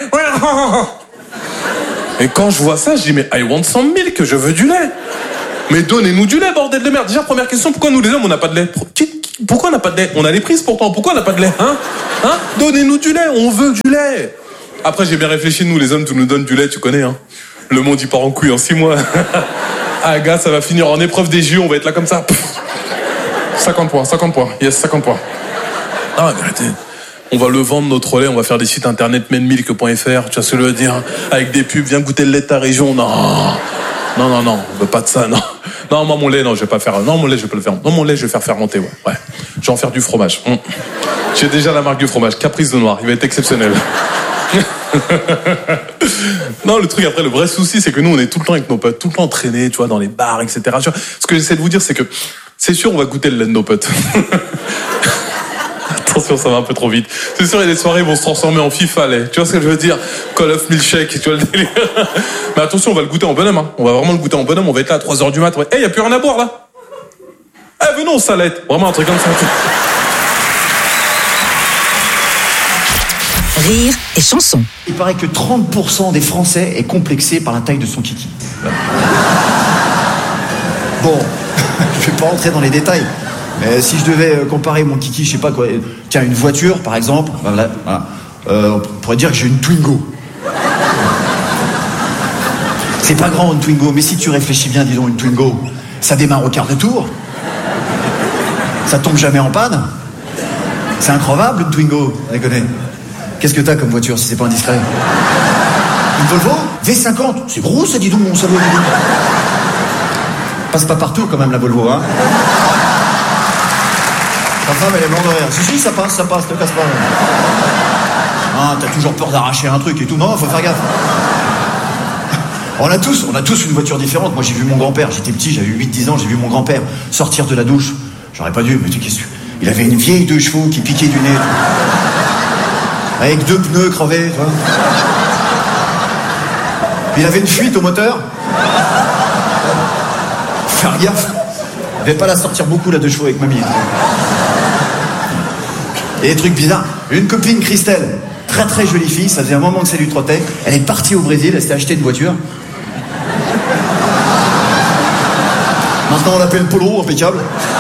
Et quand je vois ça, je dis mais I want some milk, je veux du lait. Mais donnez-nous du lait, bordel de merde. Déjà, première question, pourquoi nous les hommes on n'a pas de lait? Pourquoi on n'a pas de lait? On a les prises pourtant. Pourquoi on n'a pas de lait, hein? Hein? Donnez-nous du lait, on veut du lait. Après, j'ai bien réfléchi, nous les hommes, tu nous donnes du lait, tu connais, hein. Le monde il part en couille en six mois. Ah gars, ça va finir en épreuve des J O, on va être là comme ça. Pff. cinquante points, cinquante points. Yes, cinquante points. Ah, arrêtez. On va le vendre notre lait, on va faire des sites internet menmilk point f r, tu vois ce que je veux dire? Avec des pubs, viens goûter le lait de ta région. Non. Non, non, non, on veut pas de ça, non. Non, moi, mon lait, non, je vais pas faire. Non, mon lait, je vais pas le faire. Non, mon lait, je vais faire fermenter, ouais. Ouais. Je vais en faire du fromage. Mmh. J'ai déjà la marque du fromage, Caprice de Noir. Il va être exceptionnel. Non, le truc, après, le vrai souci, c'est que nous, on est tout le temps avec nos potes, tout le temps entraînés, tu vois, dans les bars, et cetera. Ce que j'essaie de vous dire, c'est que c'est sûr, on va goûter le lait de nos potes. Attention, ça va un peu trop vite. C'est sûr, il y a des soirées, ils vont se transformer en FIFA, les. Tu vois ce que je veux dire? Call of Milkshake, tu vois le délire. Mais attention, on va le goûter en bonhomme, hein. On va vraiment le goûter en bonhomme, on va être là à trois heures du mat. Ouais. Eh, hey, y a plus rien à boire, là. Eh, venons, salette. Vraiment un truc comme ça. Rire et chanson. Il paraît que trente pour cent des Français est complexé par la taille de son kiki. Bon, je vais pas rentrer dans les détails. Mais si je devais comparer mon kiki, je sais pas quoi, tiens, une voiture par exemple, voilà, voilà. Euh, on pourrait dire que j'ai une Twingo. C'est pas grand une Twingo, mais si tu réfléchis bien, dis donc, une Twingo, ça démarre au quart de tour, ça tombe jamais en panne, c'est incroyable une Twingo, déconne. Qu'est-ce que t'as comme voiture si c'est pas indiscret? Une Volvo V cinquante, c'est gros ça, dis donc, mon salaud. Passe pas partout quand même la Volvo, hein. Ta femme, elle est blanche de rire. Si, si, ça passe, ça passe, te casse pas. Ah, t'as toujours peur d'arracher un truc et tout. Non, faut faire gaffe. On a tous, on a tous une voiture différente. Moi, j'ai vu mon grand-père, j'étais petit, j'avais huit dix ans, j'ai vu mon grand-père sortir de la douche. J'aurais pas dû, mais tu qu'est-ce que... Il avait une vieille deux chevaux qui piquait du nez. Avec deux pneus crevés, tu vois. Il avait une fuite au moteur. Faire gaffe. Je vais pas la sortir beaucoup, la deux chevaux, avec mamie. Et des trucs bizarres. Une copine, Christelle, très très jolie fille, ça faisait un moment que ça lui trottait. Elle est partie au Brésil, elle s'était acheté une voiture. Maintenant on l'appelle Polo, impeccable.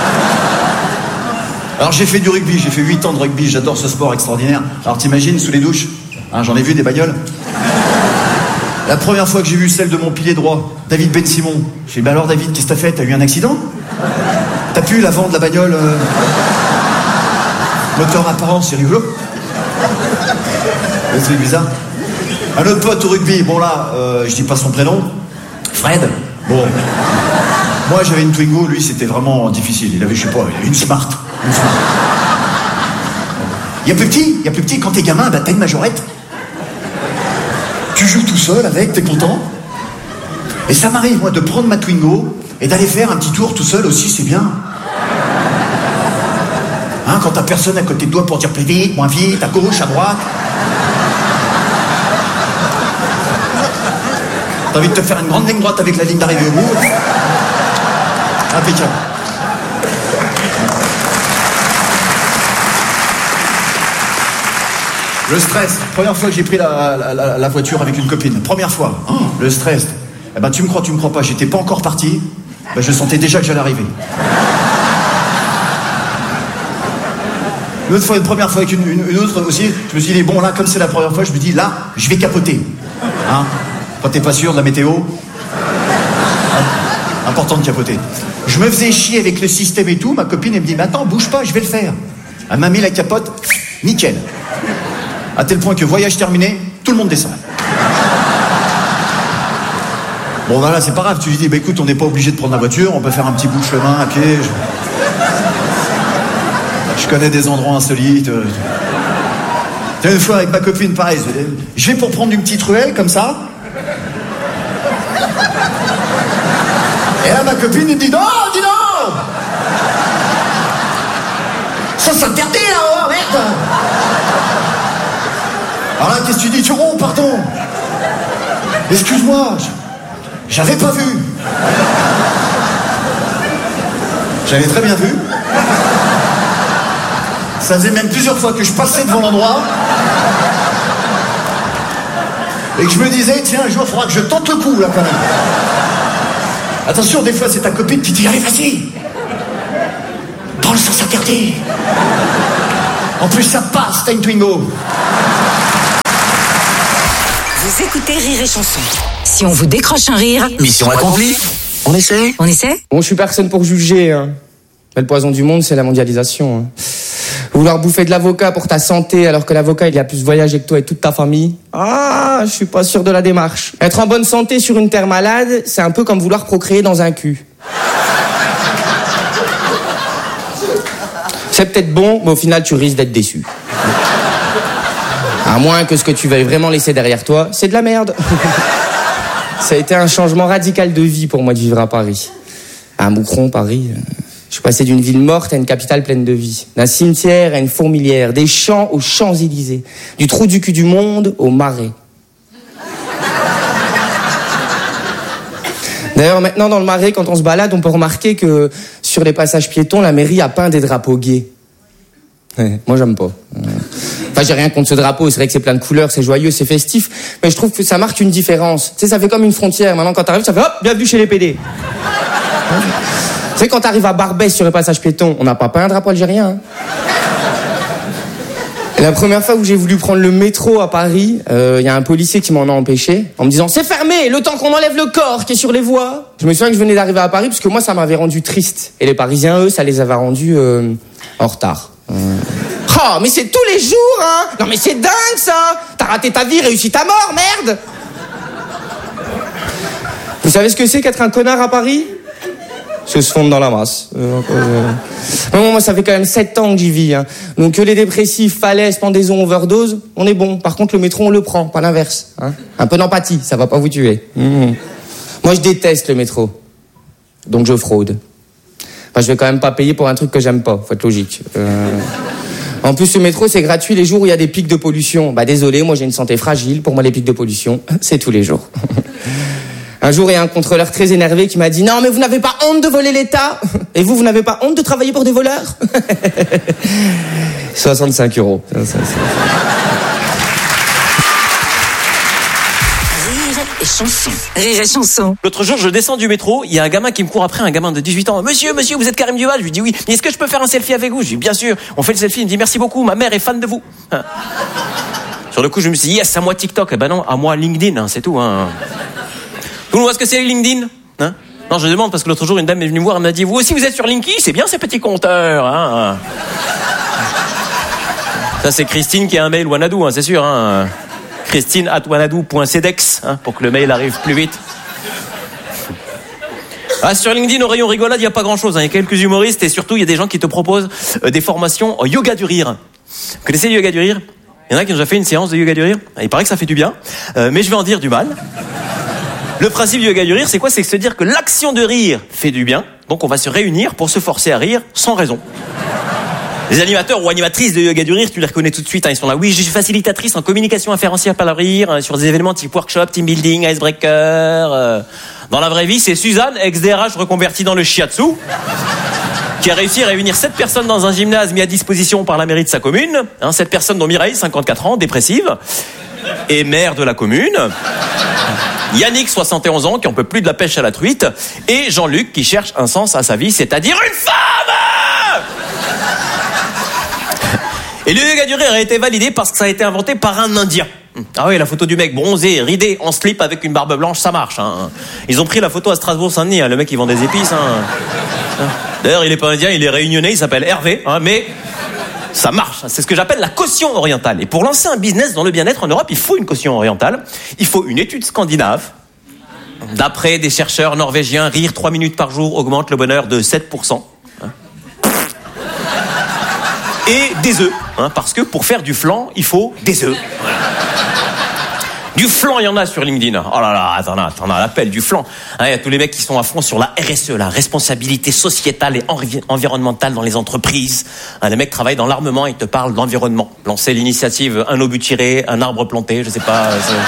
Alors j'ai fait du rugby, j'ai fait huit ans de rugby, j'adore ce sport extraordinaire. Alors t'imagines, sous les douches, hein, j'en ai vu des bagnoles. La première fois que j'ai vu celle de mon pilier droit, David Ben Simon, j'ai dit, bah alors David, qu'est-ce que t'as fait? T'as eu un accident? T'as pu l'avant de la bagnole euh... moteur apparent, c'est rigolo. C'est bizarre. Un autre pote au rugby, bon là, euh, je dis pas son prénom, Fred. Bon, moi j'avais une Twingo, lui c'était vraiment difficile. Il avait, je sais pas, il avait une Smart. Une Smart. Il y a plus petit, il y a plus petit, quand t'es gamin, bah t'as une majorette. Tu joues tout seul avec, t'es content. Et ça m'arrive, moi, de prendre ma Twingo et d'aller faire un petit tour tout seul aussi, c'est bien. Hein, quand t'as personne à côté de toi pour dire plus vite, moins vite, à gauche, à droite. T'as envie de te faire une grande ligne droite avec la ligne d'arrivée au bout. Impeccable. Le stress. Première fois que j'ai pris la, la, la, la voiture avec une copine. Première fois. Oh, le stress. Eh ben, tu me crois, tu me crois pas. J'étais pas encore parti. Ben, je sentais déjà que j'allais arriver. Une autre fois, une première fois avec une, une, une autre aussi. Je me suis dit, bon, là, comme c'est la première fois, je me dis, là, je vais capoter. Hein? Quand t'es pas sûr de la météo. Important de capoter. Je me faisais chier avec le système et tout. Ma copine, elle me dit, mais attends, bouge pas, je vais le faire. Elle m'a mis la capote. Nickel. À tel point que voyage terminé, tout le monde descend. Bon voilà, c'est pas grave, tu lui dis, bah écoute, on n'est pas obligé de prendre la voiture, on peut faire un petit bout de chemin à pied. Je, je connais des endroits insolites. Une fois avec ma copine, pareil, je vais pour prendre une petite ruelle comme ça. Et là, ma copine, elle me dit, non, dis non! Ça s'interdit là-haut, merde! Alors là, qu'est-ce que tu dis? Tu oh, pardon. Excuse-moi, j'avais pas vu. J'avais très bien vu. Ça faisait même plusieurs fois que je passais devant l'endroit. Et que je me disais, tiens, un jour, il faudra que je tente le coup, là, quand même. Attention, des fois, c'est ta copine qui dit, allez, vas-y. Dans le sens interdit. En plus, ça passe, t'as une Twingo. Vous écoutez Rire et Chanson. Si on vous décroche un rire... Mission accomplie. On essaie On essaie? Bon, je suis personne pour juger. Hein. Mais le poison du monde, c'est la mondialisation. Hein. Vouloir bouffer de l'avocat pour ta santé alors que l'avocat, il a plus voyagé que toi et toute ta famille. Ah, je suis pas sûr de la démarche. Être en bonne santé sur une terre malade, c'est un peu comme vouloir procréer dans un cul. C'est peut-être bon, mais au final, tu risques d'être déçu. À moins que ce que tu veuilles vraiment laisser derrière toi, c'est de la merde. Ça a été un changement radical de vie pour moi de vivre à Paris. À Moucron, Paris. Je suis passé d'une ville morte à une capitale pleine de vie. D'un cimetière à une fourmilière. Des champs aux Champs-Élysées. Du trou du cul du monde au Marais. D'ailleurs, maintenant, dans le Marais, quand on se balade, on peut remarquer que sur les passages piétons, la mairie a peint des drapeaux gays. Ouais, moi, j'aime pas. Enfin, j'ai rien contre ce drapeau, c'est vrai que c'est plein de couleurs, c'est joyeux, c'est festif, mais je trouve que ça marque une différence. Tu sais, ça fait comme une frontière. Maintenant, quand t'arrives, ça fait hop, bienvenue chez les P D. Tu sais, quand t'arrives à Barbès sur les passages piétons, on n'a pas peint un drapeau algérien. Hein. Et la première fois où j'ai voulu prendre le métro à Paris, il euh, y a un policier qui m'en a empêché, en me disant « C'est fermé, le temps qu'on enlève le corps qui est sur les voies !» Je me souviens que je venais d'arriver à Paris, parce que moi, ça m'avait rendu triste. Et les Parisiens, eux, ça les avait rendus euh, en retard. Euh... Oh, mais c'est tous les jours, hein! Non, mais c'est dingue, ça! T'as raté ta vie, réussi ta mort, merde! Vous savez ce que c'est qu'être un connard à Paris? Se se fondre dans la masse. Euh, euh... Non, moi, ça fait quand même sept ans que j'y vis. Hein. Donc, que les dépressifs, falaises, pendaisons, overdose, on est bon. Par contre, le métro, on le prend, pas l'inverse. Hein. Un peu d'empathie, ça va pas vous tuer. Mmh. Moi, je déteste le métro. Donc, je fraude. Enfin, je vais quand même pas payer pour un truc que j'aime pas. Faut être logique. Euh... En plus, le métro, c'est gratuit les jours où il y a des pics de pollution. Bah, désolé, moi, j'ai une santé fragile. Pour moi, les pics de pollution, c'est tous les jours. Un jour, il y a un contrôleur très énervé qui m'a dit « Non, mais vous n'avez pas honte de voler l'État? Et vous, vous n'avez pas honte de travailler pour des voleurs ?» soixante-cinq euros. Rire et chanson. Rire et chanson. L'autre jour, je descends du métro, il y a un gamin qui me court après, un gamin de dix-huit ans. « Monsieur, monsieur, vous êtes Karim Duval ?» Je lui dis « Oui. » « Mais est-ce que je peux faire un selfie avec vous ?» Je lui dis « Bien sûr. » On fait le selfie, il me dit « Merci beaucoup, ma mère est fan de vous. » Sur le coup, je me suis dit « Yes, à moi TikTok. » Eh ben non, à moi LinkedIn, hein, c'est tout. Hein. Tout le monde voit ce que c'est LinkedIn, hein? Non, je demande parce que l'autre jour, une dame est venue me voir, elle m'a dit « Vous aussi, vous êtes sur LinkedIn? C'est bien ces petits compteurs, hein ?» Ça, c'est Christine qui a un mail Wanadoo, hein, c'est sûr, hein. Christine at wanadoo point cedex, hein, pour que le mail arrive plus vite. Ah, sur LinkedIn, au rayon rigolade, il n'y a pas grand-chose. Hein. Il y a quelques humoristes et surtout, il y a des gens qui te proposent euh, des formations en yoga du rire. Vous connaissez le yoga du rire? Il y en a qui ont déjà fait une séance de yoga du rire. Il paraît que ça fait du bien, euh, mais je vais en dire du mal. Le principe du yoga du rire, c'est quoi? C'est se dire que l'action de rire fait du bien. Donc on va se réunir pour se forcer à rire sans raison. Les animateurs ou animatrices de yoga du rire, tu les reconnais tout de suite. Hein, ils sont là. Oui, je suis facilitatrice en communication inférentielle par le rire, hein, sur des événements type workshop, team building, icebreaker. Euh. Dans la vraie vie, c'est Suzanne, ex-D R H reconvertie dans le shiatsu, qui a réussi à réunir sept personnes dans un gymnase mis à disposition par la mairie de sa commune. Hein, sept personnes dont Mireille, cinquante-quatre ans, dépressive, et maire de la commune. Yannick, soixante et onze ans, qui en peut plus de la pêche à la truite. Et Jean-Luc, qui cherche un sens à sa vie, c'est-à-dire une femme. Et le yoga du rire a été validé parce que ça a été inventé par un Indien. Ah oui, la photo du mec bronzé, ridé, en slip avec une barbe blanche, ça marche. Hein. Ils ont pris la photo à Strasbourg-Saint-Denis. Hein. Le mec, il vend des épices. Hein. D'ailleurs, il est pas indien, il est réunionnais, il s'appelle Hervé. Hein, mais ça marche. C'est ce que j'appelle la caution orientale. Et pour lancer un business dans le bien-être en Europe, il faut une caution orientale. Il faut une étude scandinave. D'après des chercheurs norvégiens, rire trois minutes par jour augmente le bonheur de sept pour cent. Hein. Et des œufs. Hein, parce que pour faire du flan, il faut des œufs. Voilà. Du flan, il y en a sur LinkedIn. Oh là là, attends, attends, l'appel du flan. Il hein, y a tous les mecs qui sont à fond sur la R S E, la responsabilité sociétale et envi- environnementale dans les entreprises. Hein, les mecs travaillent dans l'armement, ils te parlent d'environnement. Lancer l'initiative un obus tiré, un arbre planté, je sais pas.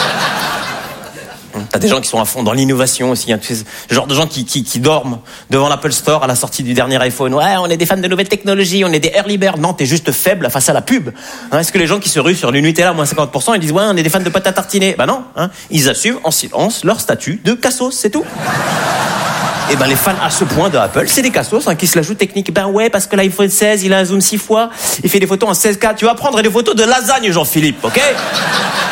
T'as des gens qui sont à fond dans l'innovation aussi, hein, tu sais, le genre de gens qui, qui, qui dorment devant l'Apple Store à la sortie du dernier iPhone. Ouais, on est des fans de nouvelles technologies, on est des early birds. Non, t'es juste faible face à la pub. Hein, est-ce que les gens qui se ruent sur le Nutella moins cinquante pour cent, ils disent ouais, on est des fans de pâte à tartiner? Bah non, hein, ils assument en silence leur statut de cassos, c'est tout. Et ben les fans à ce point de Apple, c'est des cassos hein, qui se la jouent technique. Ben ouais, parce que l'iPhone seize, il a un zoom six fois, il fait des photos en seize K. Tu vas prendre des photos de lasagne, Jean-Philippe, ok?